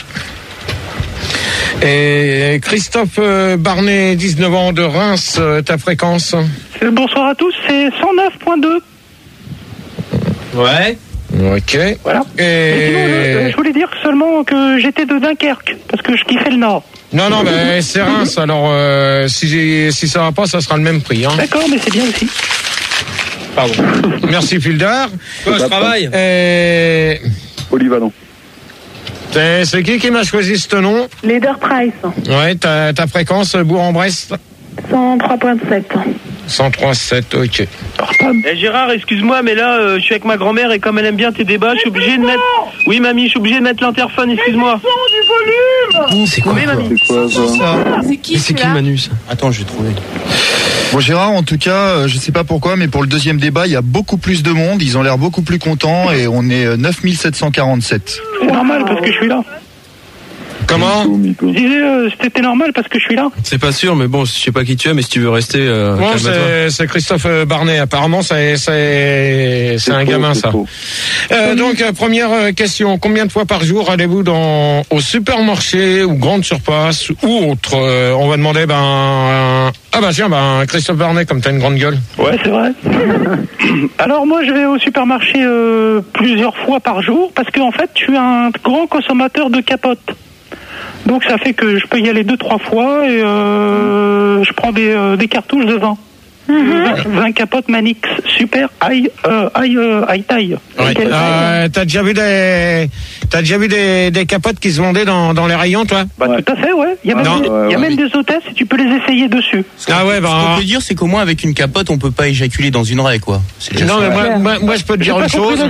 Et Christophe Barnet, 19 ans de Reims, ta fréquence? Bonsoir à tous, c'est 109.2. Ouais. Ok. Voilà. Et sinon, je voulais dire seulement que j'étais de Dunkerque, parce que je kiffais le Nord. Non, mais c'est Reims, alors si ça va pas, ça sera le même prix. Hein. D'accord, mais c'est bien aussi. Pardon. Merci Fildar. Toi, je travaille. Polyvalent. C'est qui m'a choisi ce nom? Leader Price. Ouais, ta fréquence, Bourg-en-Bresse? 103.7. 103.7, ok. Gérard, excuse-moi, mais là, je suis avec ma grand-mère et comme elle aime bien tes débats, je suis obligé de mettre... Oui, mamie, je suis obligé de mettre l'interphone, excuse-moi. Du volume. C'est quoi, mamie. C'est quoi ça? C'est qui Manu, ça? Attends, je vais trouver. Bon Gérard, en tout cas, je sais pas pourquoi, mais pour le deuxième débat, il y a beaucoup plus de monde, ils ont l'air beaucoup plus contents et on est 9747. C'est normal parce que je suis là. Comment? Je disais, c'était normal parce que je suis là. C'est pas sûr, mais bon, je sais pas qui tu es, mais si tu veux rester, bon, c'est Christophe Barnet. Apparemment, c'est un gamin, ça. Donc, première question. Combien de fois par jour allez-vous au supermarché ou grande surface ou autre? On va demander, Christophe Barnet, comme t'as une grande gueule. Ouais, c'est vrai. Alors, moi, je vais au supermarché plusieurs fois par jour parce qu'en fait, je suis un grand consommateur de capotes. Donc ça fait que je peux y aller 2-3 fois et je prends des cartouches de vin. 20 capotes Manix super high taille. Ouais. T'as déjà vu des capotes qui se vendaient dans les rayons, toi? Tout à fait, ouais. Il y a même des hôtesses et tu peux les essayer dessus. Ce qu'on peut dire, c'est qu'au moins avec une capote, on peut pas éjaculer dans une raie, quoi. Non, mais moi je peux te dire une chose.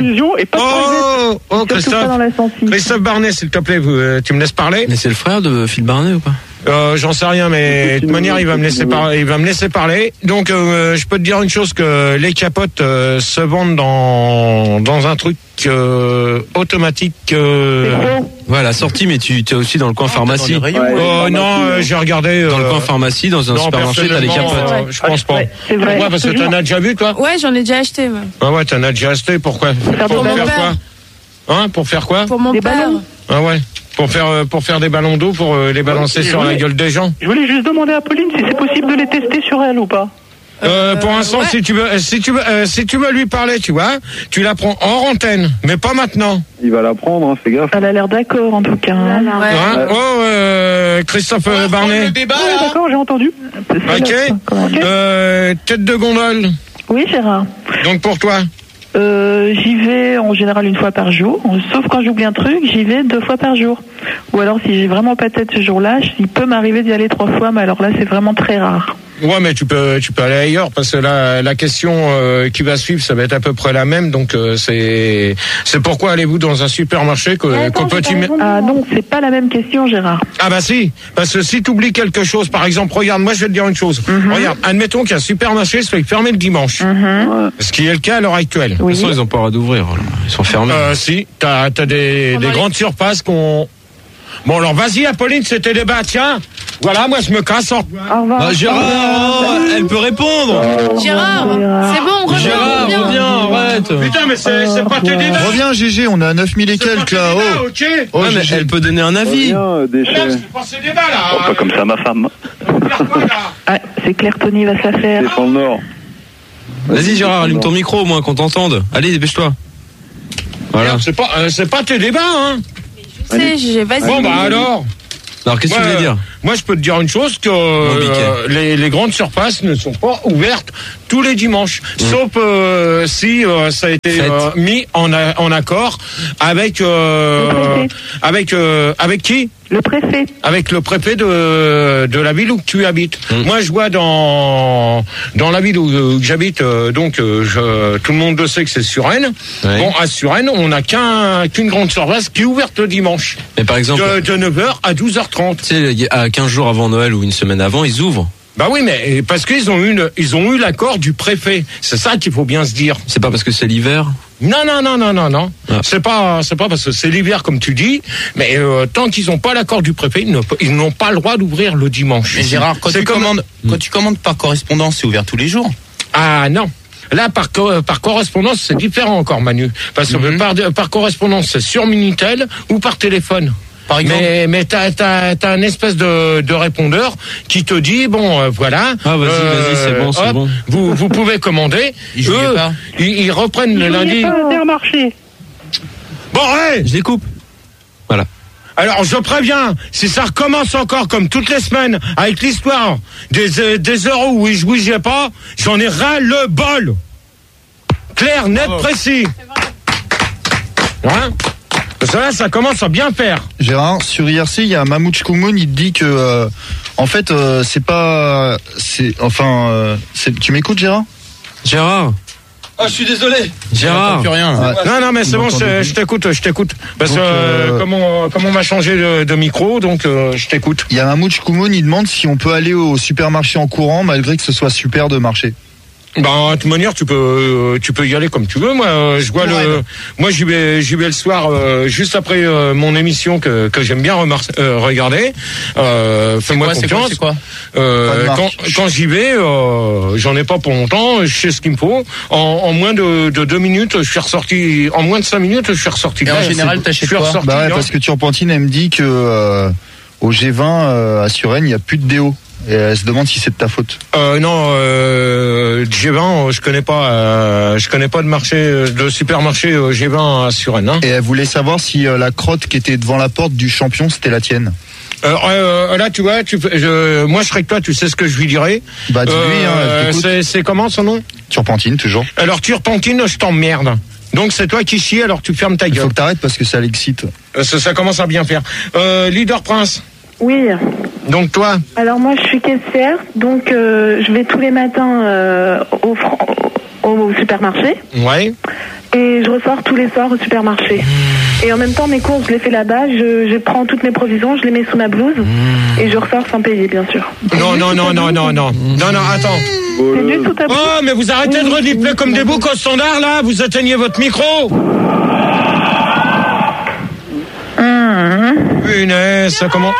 Christophe Barnet, s'il te plaît, tu me laisses parler? Mais c'est le frère de Phil Barnet ou pas? J'en sais rien, mais de toute manière, il va me laisser parler. Donc, je peux te dire une chose, que les capotes se vendent dans un truc automatique. Voilà, sortie, mais tu es aussi dans le coin pharmacie. Non, j'ai regardé dans le coin pharmacie, dans un supermarché, t'as les capotes. Je pense pas. C'est vrai. Pourquoi? Parce que t'en as déjà vu, toi? Ouais, j'en ai déjà acheté. Ouais. Ah ouais, t'en as déjà acheté. Pourquoi? Pour faire quoi? Hein? Pour faire quoi? Pour mon père. Ah ouais. Pour faire des ballons d'eau, pour les balancer sur la gueule des gens. Je voulais juste demander à Pauline si c'est possible de les tester sur elle ou pas. Pour l'instant, si tu veux lui parler, tu vois, tu la prends hors antenne, mais pas maintenant. Il va la prendre, hein, fais gaffe. Elle a l'air d'accord en tout cas. Christophe Barnet. D'accord, j'ai entendu. Ok. Tête de gondole. Oui, Gérard. Donc pour toi? J'y vais en général une fois par jour, sauf quand j'oublie un truc, j'y vais 2 fois par jour. Ou alors si j'ai vraiment pas de tête ce jour-là, il peut m'arriver d'y aller 3 fois, mais alors là c'est vraiment très rare. Ouais, mais tu peux aller ailleurs parce que la question qui va suivre, ça va être à peu près la même. Donc c'est pourquoi allez-vous dans un supermarché qu'au petit. Ah non, c'est pas la même question, Gérard. Ah bah si, parce que si tu oublies quelque chose, par exemple, regarde, moi je vais te dire une chose. Regarde, admettons qu'il y a un supermarché soit fermé le dimanche, ce qui est le cas à l'heure actuelle. De toute façon, ils ont pas le droit d'ouvrir. Ils sont fermés. Si, t'as des grandes surfaces qu'on. Bon alors vas-y Apolline, c'était débat, tiens. Voilà, moi je me casse. Au revoir. Gérard, elle peut répondre. Gérard, c'est bon, reviens. Gérard, reviens, arrête. Putain, mais c'est pas tes débats. Reviens GG, on est à 9000 et quelques là. Ouais, mais elle peut donner un avis. C'est pas ces débats là. Pas comme ça ma femme. C'est clair, Tony va se la faire. C'est dans le Nord. Vas-y Gérard, allume ton micro au moins qu'on t'entende. Allez, dépêche-toi. Voilà. C'est pas tes débats, hein. Vas-y. Bon bah alors qu'est-ce que tu voulais dire? Moi je peux te dire une chose, que les grandes surfaces ne sont pas ouvertes tous les dimanches, sauf si ça a été mis en accord avec avec qui? Le préfet. Avec le préfet de la ville où tu habites. Moi, je vois dans la ville où j'habite, tout le monde le sait que c'est Suresnes. Ouais. Bon, à Suresnes, on n'a qu'une grande surface qui est ouverte le dimanche. Mais par exemple, de 9h à 12h30. Tu sais, à 15 jours avant Noël ou une semaine avant, ils ouvrent. Bah oui, mais parce qu'ils ont eu l'accord du préfet. C'est ça qu'il faut bien se dire. C'est pas parce que c'est l'hiver? Non. Ah. C'est pas parce que c'est l'hiver comme tu dis, mais tant qu'ils n'ont pas l'accord du préfet, ils n'ont pas le droit d'ouvrir le dimanche. Mais Gérard, quand tu commandes par correspondance, c'est ouvert tous les jours? Ah non. Là, par correspondance, c'est différent encore, Manu. Parce que par correspondance, c'est sur Minitel ou par téléphone. Par exemple. Mais t'as un espèce de répondeur qui te dit voilà. Ah vas-y, c'est bon. Vous pouvez commander. Ils reprennent le lundi. Pas Intermarché. Bon, ouais. Je les coupe. Voilà. Alors je préviens, si ça recommence encore comme toutes les semaines avec l'histoire des euros où je bougeais pas, j'en ai ras le bol. Clair, net, précis. Hein? Parce que là, ça commence à bien faire. Gérard, sur IRC, il y a Mahmoud Koumoun, il te dit que, en fait, tu m'écoutes, Gérard? Gérard? Ah, je suis désolé. Gérard. Plus rien. Non, mais c'est bon, je t'écoute. Parce que, comme on m'a changé de micro, donc, je t'écoute. Il y a Mahmoud Koumoun, il demande si on peut aller au supermarché en courant, malgré que ce soit super de marché. De toute manière, tu peux y aller comme tu veux. Moi, j'y vais le soir, juste après mon émission que j'aime bien regarder. Fais-moi confiance. C'est quoi quand j'y vais, j'en ai pas pour longtemps. Je sais ce qu'il me faut. En moins de 2 minutes, je suis ressorti. En moins de 5 minutes, je suis ressorti. Et en général, t'achètes quoi? Parce que Turpentine, elle me dit que au G20 à Suresnes, il n'y a plus de déo. Et elle se demande si c'est de ta faute. Non, G20, je connais pas de supermarché G20 à Suresnes. Hein. Et elle voulait savoir si la crotte qui était devant la porte du champion, c'était la tienne. Là, tu vois, moi je serais que toi, tu sais ce que je lui dirais. Bah dis-lui, c'est comment son nom? Turpentine, toujours. Alors Turpentine, je t'emmerde. Donc c'est toi qui chies, alors tu fermes ta gueule. Il faut que t'arrêtes parce que ça l'excite. Ça commence à bien faire. Leader Prince. Oui. Donc toi? Alors moi je suis caissière, donc je vais tous les matins au supermarché. Ouais. Et je ressors tous les soirs au supermarché. Et en même temps mes courses je les fais là-bas, je prends toutes mes provisions, je les mets sous ma blouse et je ressors sans payer bien sûr. Non, attends. C'est du sous ta blouse. Oh mais vous arrêtez de redifler comme des boucs au standard là, vous éteignez votre micro. Punaise, ça comment?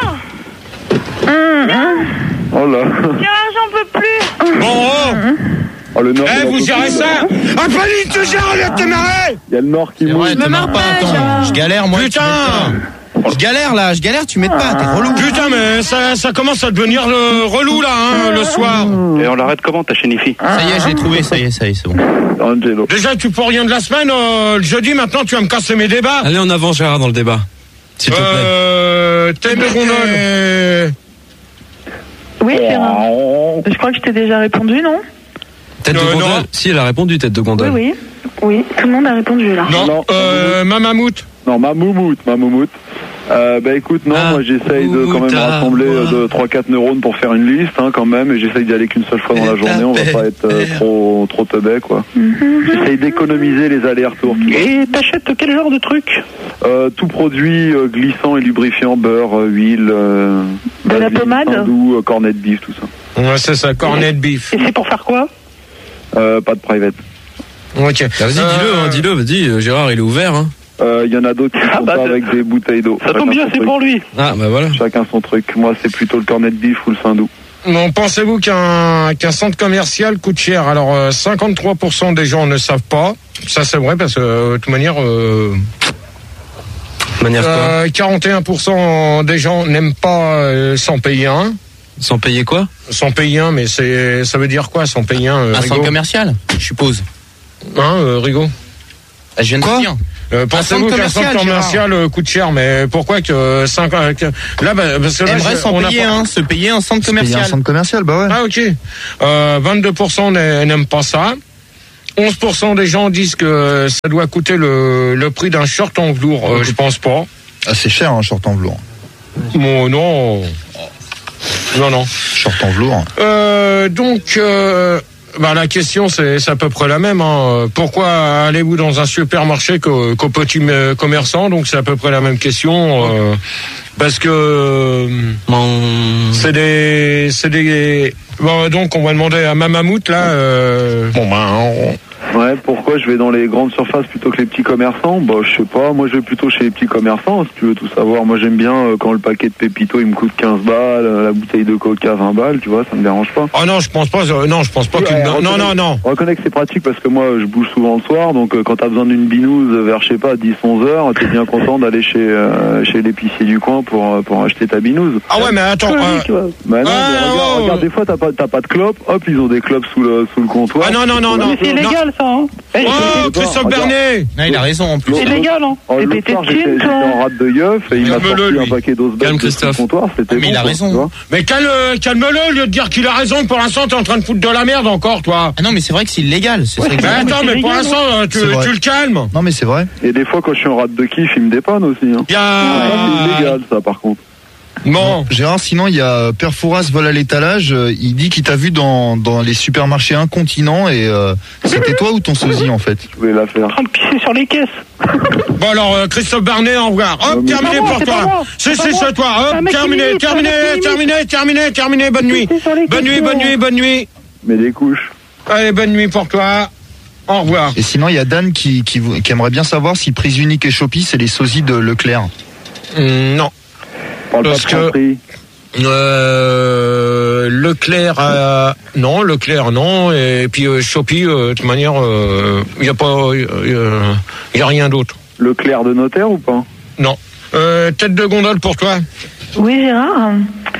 Oh là. J'en peux plus. Oh, le Nord. Vous gérez ça? Apolline, tu gères le tes marais. Il y a le Nord qui mouille. Ne marre pas, attends. Je galère, moi. Putain. Je galère, tu m'aides pas, t'es relou. Putain, mais ça commence à devenir relou là, le soir. Et on l'arrête comment, ta chaîne IFI? Ça y est, je l'ai trouvé, ça y est, c'est bon. Angelo. Déjà, tu peux rien de la semaine, le jeudi, maintenant tu vas me casser mes débats. Allez, en avant, Gérard, dans le débat. S'il te plaît. Tête de gondole. Oui, Gérard. Je crois que je t'ai déjà répondu, non? Tête de gondole? Non. Si, elle a répondu, tête de gondole. Oui, tout le monde a répondu là. Non, Mamamout. Non, Mamoumout. Écoute, non, moi j'essaye de quand même rassembler 3-4 neurones pour faire une liste, quand même, et j'essaye d'y aller qu'une seule fois dans la journée, on va pas être trop teubé, quoi. J'essaye d'économiser les allers-retours. Et t'achètes quel genre de truc? Tout produit glissant et lubrifiant, beurre, huile, de la pommade, doux, cornet de beef, tout ça. Ouais, c'est ça, cornet de beef. Et c'est pour faire quoi? Pas de private. Ok. Vas-y, dis-le, vas-y, Gérard, il est ouvert, hein. Il y en a d'autres qui font ça avec des bouteilles d'eau. Ça tombe bien, c'est pour lui. Ah, bah voilà. Chacun son truc. Moi, c'est plutôt le cornet de beef ou le saindoux. Bon, pensez-vous qu'un centre commercial coûte cher? Alors, 53% des gens ne savent pas. Ça, c'est vrai, parce que, de toute manière... 41% des gens n'aiment pas sans payer un. Sans payer quoi? Sans payer un, mais ça veut dire quoi, sans payer un? Un centre commercial, je suppose. Rigaud? Je viens de dire. Pensez-vous qu'un centre commercial coûte cher, mais pourquoi que 5 là, parce que là, se payer un centre commercial. Un centre commercial, bah ouais. Ah, ok. 22% n'aiment pas ça. 11% des gens disent que ça doit coûter le prix d'un short en velours. Je pense pas. Ah, c'est cher, un short en velours. Bon, non. Non. Short en velours. La question, c'est à peu près la même. Pourquoi allez-vous dans un supermarché qu'au petit commerçant? Donc, c'est à peu près la même question. Parce que c'est des... Bon, donc, on va demander à Mamamout, là... Ouais, pourquoi je vais dans les grandes surfaces plutôt que les petits commerçants? Je sais pas, moi je vais plutôt chez les petits commerçants, si tu veux tout savoir. Moi j'aime bien quand le paquet de Pépito il me coûte 15 balles, la bouteille de Coca 20 balles, tu vois, ça me dérange pas. Oh non, je pense pas qu'il... Non. On reconnaît que c'est pratique parce que moi je bouge souvent le soir, donc quand t'as besoin d'une binouse vers, je sais pas, 10-11 heures, t'es bien content d'aller chez l'épicier du coin pour acheter ta binouse. Ah ouais, mais attends... regarde, des fois t'as pas de clopes, hop, ils ont des clopes sous le comptoir. Ah non. Mais c'est illégal, ça, hein. Christophe Bernet. Il a raison, en plus. C'est légal, hein. L'autre soir, j'étais en rate de yeuf et il m'a sorti un paquet d'osebel sur le comptoir, c'était bon. Mais il a raison. Mais calme-le, au lieu de dire qu'il a raison, pour l'instant, t'es en train de foutre de la merde encore, toi. Ah non, mais c'est vrai que c'est illégal. Attends, mais pour l'instant, tu le calmes. Non, mais c'est vrai. Et des fois, quand je suis en rate de kiff, il me dépanne aussi. C'est illégal, ça, par contre. Bon. Gérard, sinon il y a Père Fouras vole à l'étalage. Il dit qu'il t'a vu dans les supermarchés incontinents et c'était toi ou ton sosie en fait? Je voulais la faire. En train de pisser sur les caisses. Bon alors Christophe Bernet, au revoir. Hop, terminé pour toi. C'est toi. Hop, terminé. Bonne nuit. Mets des couches. Allez, bonne nuit pour toi. Au revoir. Et sinon il y a Dan qui aimerait bien savoir si Prise Unique et Shopee c'est les sosies de Leclerc. Non. Parce que Leclerc non, et puis Shopee de toute manière il y a rien d'autre. Leclerc de notaire ou pas? Non. Tête de gondole pour toi. Oui, Gérard.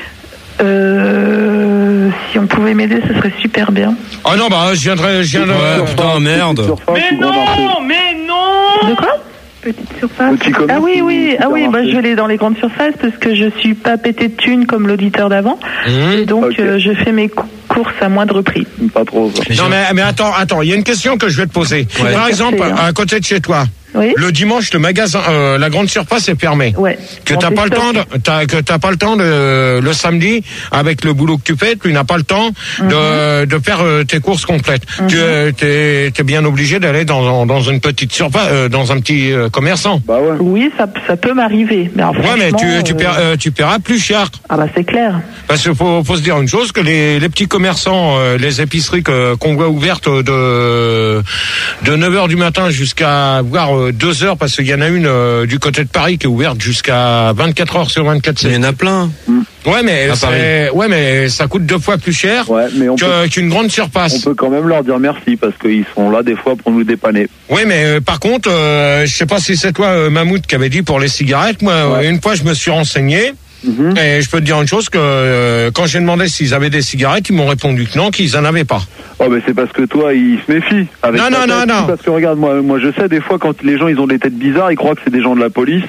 Si on pouvait m'aider, ce serait super bien. Ah non, je viendrai. Putain, merde. Mais non. De quoi? Petite surface. Je vais aller dans les grandes surfaces parce que je suis pas pété de thunes comme l'auditeur d'avant. Et donc je fais mes courses à moindre prix. Pas trop. Non mais attends, il y a une question que je vais te poser. Ouais. Par exemple, à côté de chez toi, le dimanche, le magasin, la grande surface est fermée. Ouais. Que t'as pas le temps le samedi, avec le boulot que tu fais, tu n'as pas le temps de faire tes courses complètes. Tu es bien obligé d'aller dans une petite surface, dans un petit commerçant. Bah ouais. Oui, ça peut m'arriver. Mais mais tu paieras plus cher. Ah bah c'est clair. Parce qu'il faut se dire une chose, que les petits commerçants, les épiceries qu'on voit ouvertes de 9h du matin jusqu'à voire 2h, parce qu'il y en a une du côté de Paris qui est ouverte jusqu'à 24h sur 24. Il y en a plein. Ouais, mais ça coûte 2 fois plus cher qu'une grande surface. On peut quand même leur dire merci parce qu'ils sont là des fois pour nous dépanner. Oui, mais par contre, je sais pas si c'est toi, Mammouth, qui avait dit pour les cigarettes. Moi, une fois, je me suis renseigné. Et je peux te dire une chose, que quand j'ai demandé s'ils avaient des cigarettes, ils m'ont répondu que non, qu'ils en avaient pas. Oh, mais c'est parce que toi, ils se méfient. Non. Parce que regarde, moi je sais, des fois, quand les gens ils ont des têtes bizarres, ils croient que c'est des gens de la police.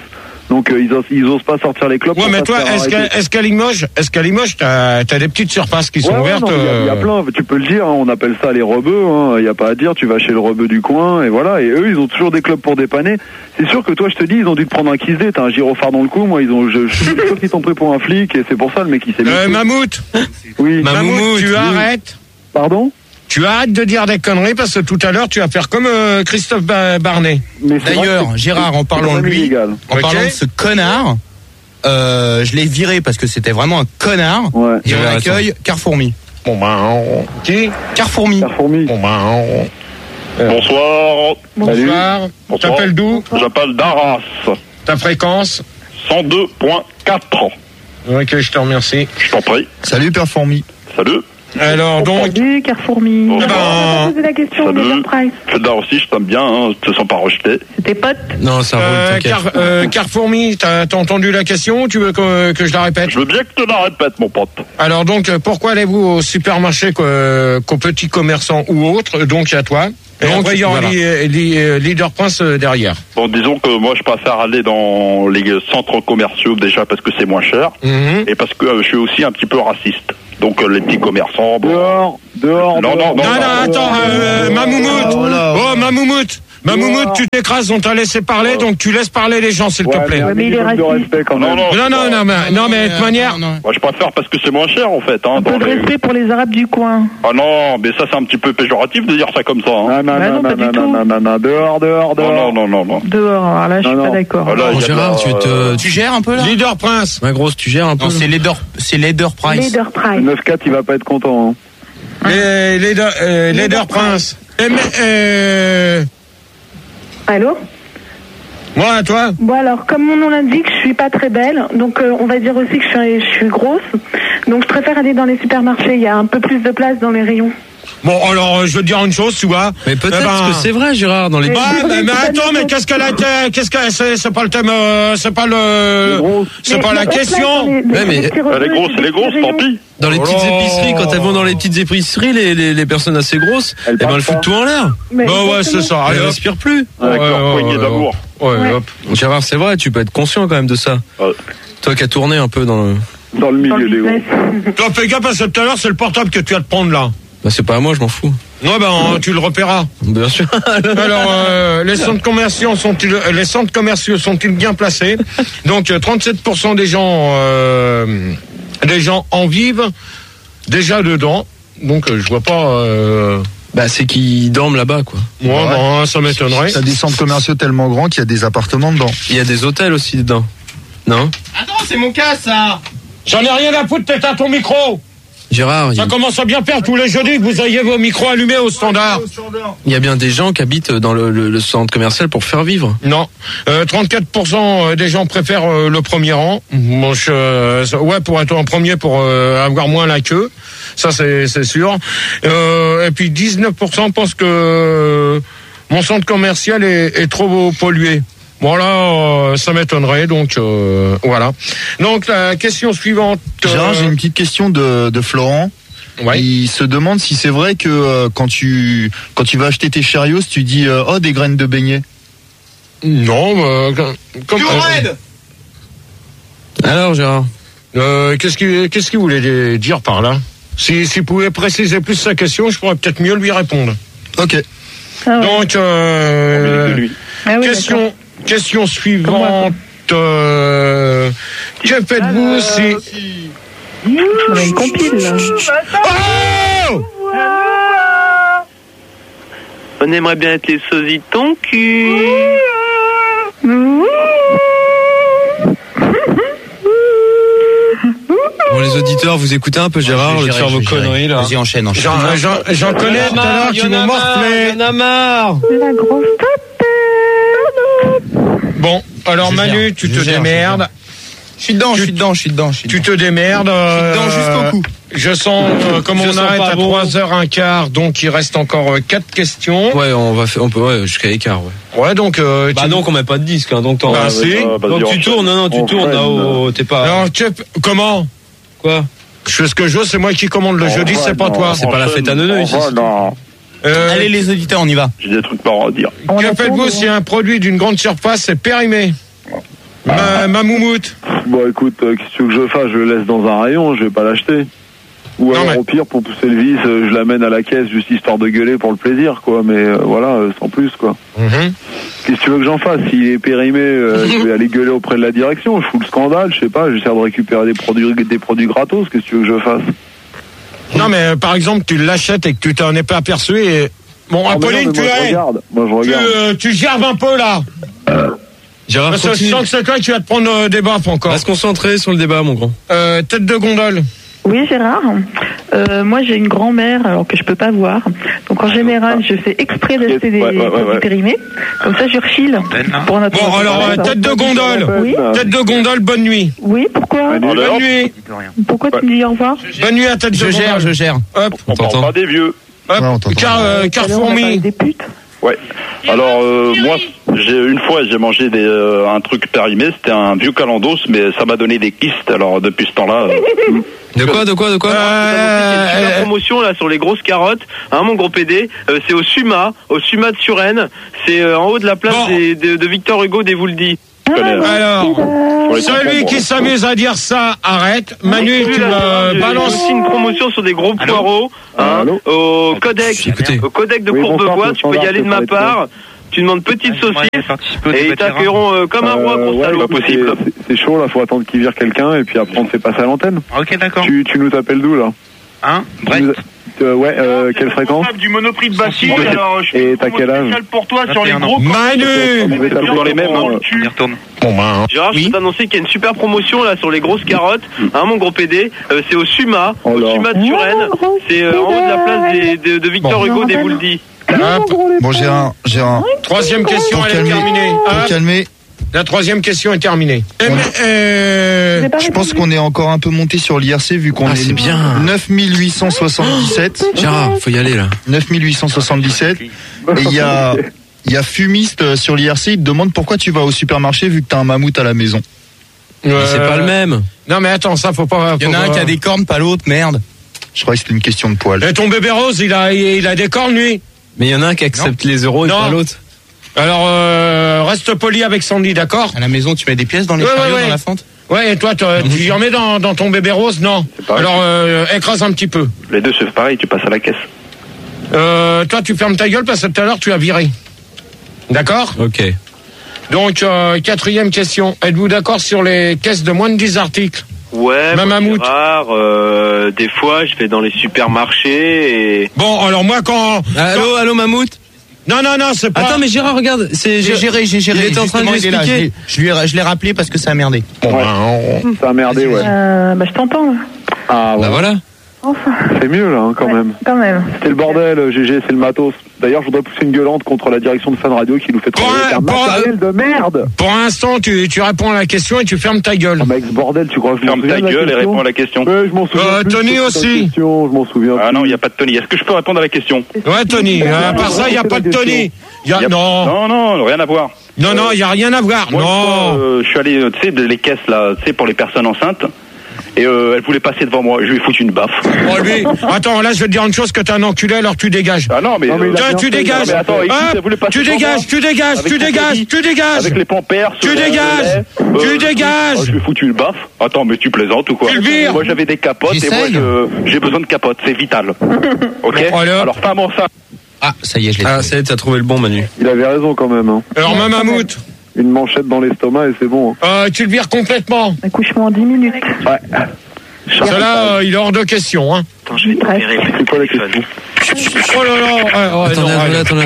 Donc ils osent pas sortir les clopes. Ouais, mais toi, est-ce qu'à Limoges, t'as des petites surfaces qui sont ouvertes? Il y a plein, tu peux le dire, hein, on appelle ça les rebeux, hein, il y a pas à dire, tu vas chez le rebeu du coin, et voilà, et eux, ils ont toujours des clubs pour dépanner. C'est sûr que toi, je te dis, ils ont dû te prendre un kiss day, t'as un gyrophare dans le cou, moi, je suis sûr qu'ils t'ont pris pour un flic, et c'est pour ça, le mec, il s'est mis. Mammouth! Oui. Mammouth, tu arrêtes? Pardon? Tu arrêtes de dire des conneries parce que tout à l'heure tu vas faire comme Christophe Barnet. D'ailleurs, Gérard, en parlant de lui, en parlant de ce connard, je l'ai viré parce que c'était vraiment un connard. Ouais. Et on accueille Carfourmi. Bon ben, qui? Carfourmi. Bon ben, Bonsoir. Bonsoir. T'appelles d'où? J'appelle d'Arras. Ta fréquence? 102.4. Ok, je te remercie. Je t'en prie. Salut Père Fourmi. Salut. Alors donc. Salut Carfourmi. Bonsoir. On va poser la question de Price. Je suis là aussi, je t'aime bien, hein, te sens pas rejeté. C'est tes potes? Non, ça roule, Carfourmi, t'as entendu la question ou tu veux que je la répète? Je veux bien que tu la répètes, mon pote. Alors donc, pourquoi allez-vous au supermarché qu'aux petits commerçants ou autres, donc à toi, et en voyant Leader Prince derrière? Bon, disons que moi, je préfère aller dans les centres commerciaux déjà parce que c'est moins cher et parce que je suis aussi un petit peu raciste. Donc les petits commerçants. Bon. Dehors. Non, attends, Mamoumout. Mamoumout, tu t'écrases, on t'a laissé parler, donc tu laisses parler les gens, s'il te plaît. Mais il est raciste. Non, mais de toute manière. Moi, je préfère parce que c'est moins cher, en fait. Hein, un peu de respect pour les Arabes du coin. Ah non, mais ça, c'est un petit peu péjoratif de dire ça comme ça. Hein. Non, dehors. Non. Dehors, alors là, je suis pas d'accord. Voilà, Gérard, tu gères un peu là? Leader Prince. Ouais, grosse, tu gères un peu. Non, c'est Leader Price. Leader Price. 9-4, il va pas être content. Hein. Leader Prince. Allô? Moi, à toi? Bon, alors, comme mon nom l'indique, je suis pas très belle, donc on va dire aussi que je suis grosse. Donc je préfère aller dans les supermarchés, il y a un peu plus de place dans les rayons. Bon, alors, je veux te dire une chose, tu vois. Mais peut-être que c'est vrai, Gérard, dans les... mais attends, mais qu'est-ce qu'elle a été... c'est pas le thème... c'est pas la question. Elle est grosse, tant pis. Dans les petites épiceries, quand elles vont dans les petites épiceries, les personnes assez grosses, elles foutent tout en l'air. Bah ouais, c'est ça. Elles respirent plus. Avec leur poignée d'amour. Ouais, hop. Gérard, c'est vrai, tu peux être conscient quand même de ça. Toi qui as tourné un peu dans le milieu des gros. Toi, fais gaffe parce que tout à l'heure, c'est le portable que tu vas te prendre là. Bah c'est pas à moi, je m'en fous. Ouais, tu le repéreras. Bien sûr. Alors, les centres commerciaux sont-ils bien placés? Donc, 37% des gens en vivent déjà dedans. Donc, je vois pas. Bah c'est qu'ils dorment là-bas, quoi. Ouais, ça m'étonnerait. T'as des centres commerciaux tellement grands qu'il y a des appartements dedans. Il y a des hôtels aussi dedans. Non? Attends, c'est mon cas, ça. J'en ai rien à foutre, t'es à ton micro. Gérard, ça commence à bien faire tous les jeudis que vous ayez vos micros allumés au standard. Il y a bien des gens qui habitent dans le centre commercial pour faire vivre. Non. 34% des gens préfèrent le premier rang. Bon, pour être en premier, pour avoir moins la queue. Ça, c'est sûr. Et puis 19% pensent que mon centre commercial est trop pollué. Voilà, ça m'étonnerait, donc voilà. Donc la question suivante. Gérard, j'ai une petite question de Florent. Ouais. Il se demande si c'est vrai que quand tu vas acheter tes Cheerios, tu dis des graines de beignet. Non, comme Alors Gérard, qu'est-ce qu'il voulait dire par là? S'il pouvait préciser plus sa question, je pourrais peut-être mieux lui répondre. Ok. Donc question suivante. Que faites-vous si... On a une compile, là. Oh! On aimerait bien être les sosies de ton cul. Bon, les auditeurs, vous écoutez un peu Gérard, de faire vos conneries là. Vas-y, enchaîne. J'en connais tout à l'heure qui m'ont morflé. Il y en a marre. La grosse Bon, alors Manu, tu te démerdes. Je suis dedans. Tu te démerdes. Je suis dedans jusqu'au cou. Je sens comme on arrête à 3h15, donc il reste encore 4 questions. Ouais, on peut jusqu'à l'écart, ouais. Ouais, donc donc on met pas de disque, hein, donc si. Donc tu tournes, tu tournes là-haut, t'es pas. Alors, comment? Quoi? Je fais ce que je veux, c'est moi qui commande le jeudi, c'est pas toi. C'est pas la fête à neuneux ici. Allez les auditeurs, on y va. J'ai des trucs pas à dire. Que faites-vous si un produit d'une grande surface est périmé? Ma moumoute. Bon, écoute, qu'est-ce que tu veux que je fasse? Je le laisse dans un rayon, je vais pas l'acheter. Ou alors, au pire, pour pousser le vis, je l'amène à la caisse juste histoire de gueuler pour le plaisir, quoi. Mais voilà, sans plus, quoi. Qu'est-ce que tu veux que j'en fasse? S'il est périmé, je vais aller gueuler auprès de la direction. Je fous le scandale, je sais pas. J'essaie de récupérer des produits gratos. Qu'est-ce que tu veux que je fasse? Non, mais par exemple, tu l'achètes et que tu t'en es pas aperçu et... Bon, Apolline, tu es... Tu gerbes un peu, là. Gérard, parce que je sens que c'est toi qui vas te prendre des baffes encore. On va se concentrer sur le débat, mon grand. Tête de gondole. Oui, Gérard. Moi, j'ai une grand-mère, alors que je peux pas voir. Donc, en général, je fais exprès d'acheter des produits périmés. Comme ça, je refile. Pour notre bon, alors, tête de gondole. Oui. Tête de gondole, bonne nuit. Oui, pourquoi? Bonne nuit. Pourquoi tu me dis au revoir? Bonne nuit à tête de gondole. Je gère. Hop. On parle pas des vieux. Hop. Carfourmi. Des putes. Ouais. Alors moi, une fois j'ai mangé un truc périmé, c'était un vieux calendos, mais ça m'a donné des kystes. Alors depuis ce temps-là. De quoi La promotion là sur les grosses carottes, hein, mon gros PD, c'est au Suma de Suresnes, c'est en haut de la place de Victor Hugo des Vouldis. Alors, celui qui s'amuse à dire ça, arrête. Manu, tu me balances aussi une promotion sur des gros poireaux, hein, au Codec de Courbevoie, tu peux y aller de ma part. Tu demandes petite saucisse et ils t'accueilleront comme un roi, gros salaud. Pas possible. C'est chaud là, faut attendre qu'il vire quelqu'un et puis après on te fait passer à l'antenne. Ok, d'accord. Tu nous t'appelles d'où là? Hein? Brett. Quelle fréquence? Du Monoprix de Bastille. Et t'as quel âge? Pour toi sur les gros. Manu! Dans les mêmes. On y retourne. Gérard, je peux t'annoncer qu'il y a une super promotion là sur les grosses carottes, hein, mon gros PD. C'est au Suma de Suresnes. C'est en haut de la place de Victor Hugo des Vouldis. Bon, Gérard. Troisième question, elle est terminée. Pour calmer. La troisième question est terminée. Je pense qu'on est encore un peu monté sur l'IRC vu qu'on est bien. 9877. Gérard, faut y aller là. 9877. Et il y a Fumiste sur l'IRC, il te demande pourquoi tu vas au supermarché vu que t'as un mammouth à la maison. C'est pas le même. Non mais attends, ça faut pas... Il y en a un qui a des cornes, pas l'autre, merde. Je crois que c'était une question de poil. Et ton bébé rose, il a des cornes, lui. Mais il y en a un qui accepte les euros et pas l'autre. Alors, reste poli avec Sandy, d'accord? À la maison, tu mets des pièces dans les chariots, dans la fente? Ouais, et toi, tu en mets dans ton bébé rose? Non. Alors, écrase un petit peu. Les deux, c'est pareil, tu passes à la caisse. Toi, tu fermes ta gueule parce que tout à l'heure, tu as viré. D'accord? Ok. Donc, quatrième question. Êtes-vous d'accord sur les caisses de moins de 10 articles? Ouais, Gérard, des fois, je vais dans les supermarchés et... Bon, alors moi, Allô, Mammouth? Non, c'est pas... Attends, mais Gérard, regarde, j'ai géré. Il était en train de l'expliquer. Je l'ai rappelé parce que ça a merdé. Bon, ça a merdé, ouais. Je t'entends. Ah, ouais. Bah voilà. Enfin. C'est mieux, là, hein, quand même. Quand même. C'était le bordel, GG, c'est le matos. D'ailleurs, je voudrais pousser une gueulante contre la direction de Fun Radio qui nous fait travailler un matériel de merde. Pour l'instant, tu réponds à la question et tu fermes ta gueule. Ah, mec, ce bordel, tu crois que je m'en souviens? Ferme ta gueule et réponds à la question. Ouais, je m'en souviens. Tony aussi. Je m'en souviens. Ah non, il n'y a pas de Tony. Est-ce que je peux répondre à la question? Ouais, Tony. À part ça, il n'y a pas de Tony. Non, rien à voir. Non, il n'y a rien à voir. Moi, non. Je suis allé, tu sais, les caisses, là, tu sais, pour les personnes enceintes. Et elle voulait passer devant moi, je lui ai foutu une baffe. Oh lui, attends, là je vais te dire une chose, que t'es un enculé, alors tu dégages. Ah non, mais tu dégages. Mais attends, elle voulait passer tu dégages. Avec les pampers. Tu dégages. Je lui ai foutu une baffe. Attends, mais tu plaisantes ou quoi? Moi j'avais des capotes et moi j'ai besoin de capotes, c'est vital. Ok. Alors femme enceinte. Ah, ça y est, je l'ai. Ah, ça y est, t'as trouvé le bon, Manu. Il avait raison quand même. Hein. Alors Mammouth. Une manchette dans l'estomac et c'est bon. Tu le vires complètement. Accouchement en 10 minutes. Ouais. Cela, il est hors de question, hein. Attends, je vais te virer. C'est quoi la question? Oh là là. Attends.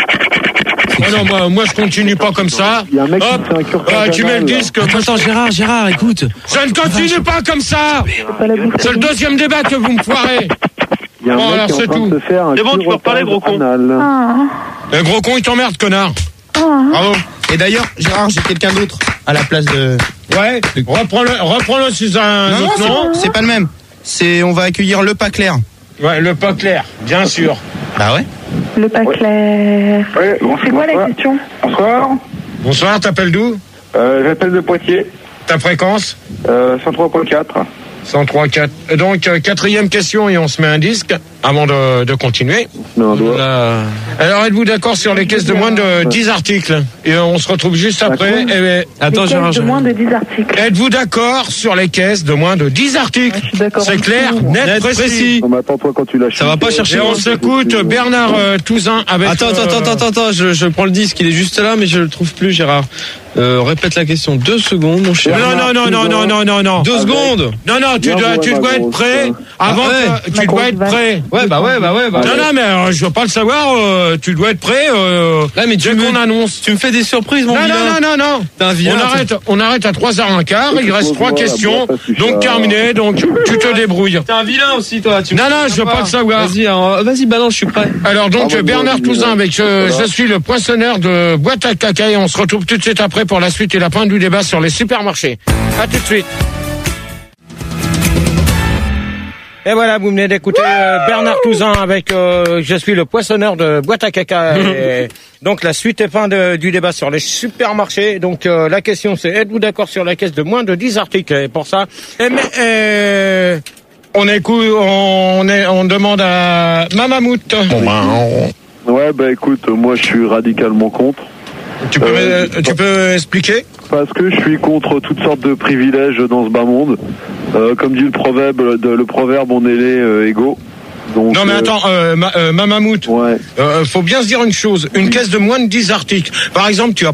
Oh non, moi je continue pas comme ça. Il y a un mec qui fait un cure. Tu mets le disque. Attends, Gérard, écoute. Je ne continue pas comme ça. C'est le deuxième débat que vous me foirez. Il y a un mec qui est en train de se faire un c'est bon, tu peux reparler, gros con. Le gros con, il t'emmerde, connard. Bravo. Et d'ailleurs, Gérard, j'ai quelqu'un d'autre à la place de... Ouais, reprends-le sous un autre nom. C'est pas le même. On va accueillir le pas clair. Ouais, le pas clair, bien sûr. Bah ouais. Le pas clair. Ouais, c'est quoi la question? Bonsoir, t'appelles d'où? J'appelle de Poitiers. Ta fréquence? 103.4. 103.4. Donc, quatrième question et on se met un disque. avant de continuer. Alors, êtes-vous d'accord sur les caisses de moins de 10 articles? Et on se retrouve juste après. Attends, les caisses de moins de 10 articles. Êtes-vous d'accord sur les caisses de moins de 10 articles? C'est clair, net, précis. Attends-toi quand tu lâches. Ça va pas chercher. Et on s'écoute Bernard Touzin avec... Attends, je prends le disque, il est juste là, mais je le trouve plus, Gérard. Répète la question 2 secondes, mon cher. Non. 2 secondes. Non, tu dois être prêt. Avant, tu dois être prêt. Ouais. Non, mais je veux pas le savoir. Tu dois être prêt. Mais dès qu'on annonce. Tu me fais des surprises, mon vilain. Non. On arrête à 3h15. Il reste 3 questions. Donc terminé. Donc tu te débrouilles. T'es un vilain aussi, toi. Non, je veux pas le savoir. Vas-y, balance, je suis prêt. Alors donc Bernard Touzin avec je suis le poinçonneur de boîte à caca et on se retrouve tout de suite après pour la suite et la fin du débat sur les supermarchés. À tout de suite. Et voilà, vous venez d'écouter Bernard Touzin avec je suis le poinçonneur de boîte à caca. Et donc la suite et fin du débat sur les supermarchés. Donc la question c'est, êtes-vous d'accord sur la caisse de moins de 10 articles? Et pour ça, on demande à Mamamout. Ouais, écoute, moi je suis radicalement contre. Tu peux expliquer? Parce que je suis contre toutes sortes de privilèges dans ce bas monde. Comme dit le proverbe, on est les égaux. Donc, non mais attends, Mamamout, faut bien se dire une chose. Une caisse de moins de 10 articles. Par exemple, tu as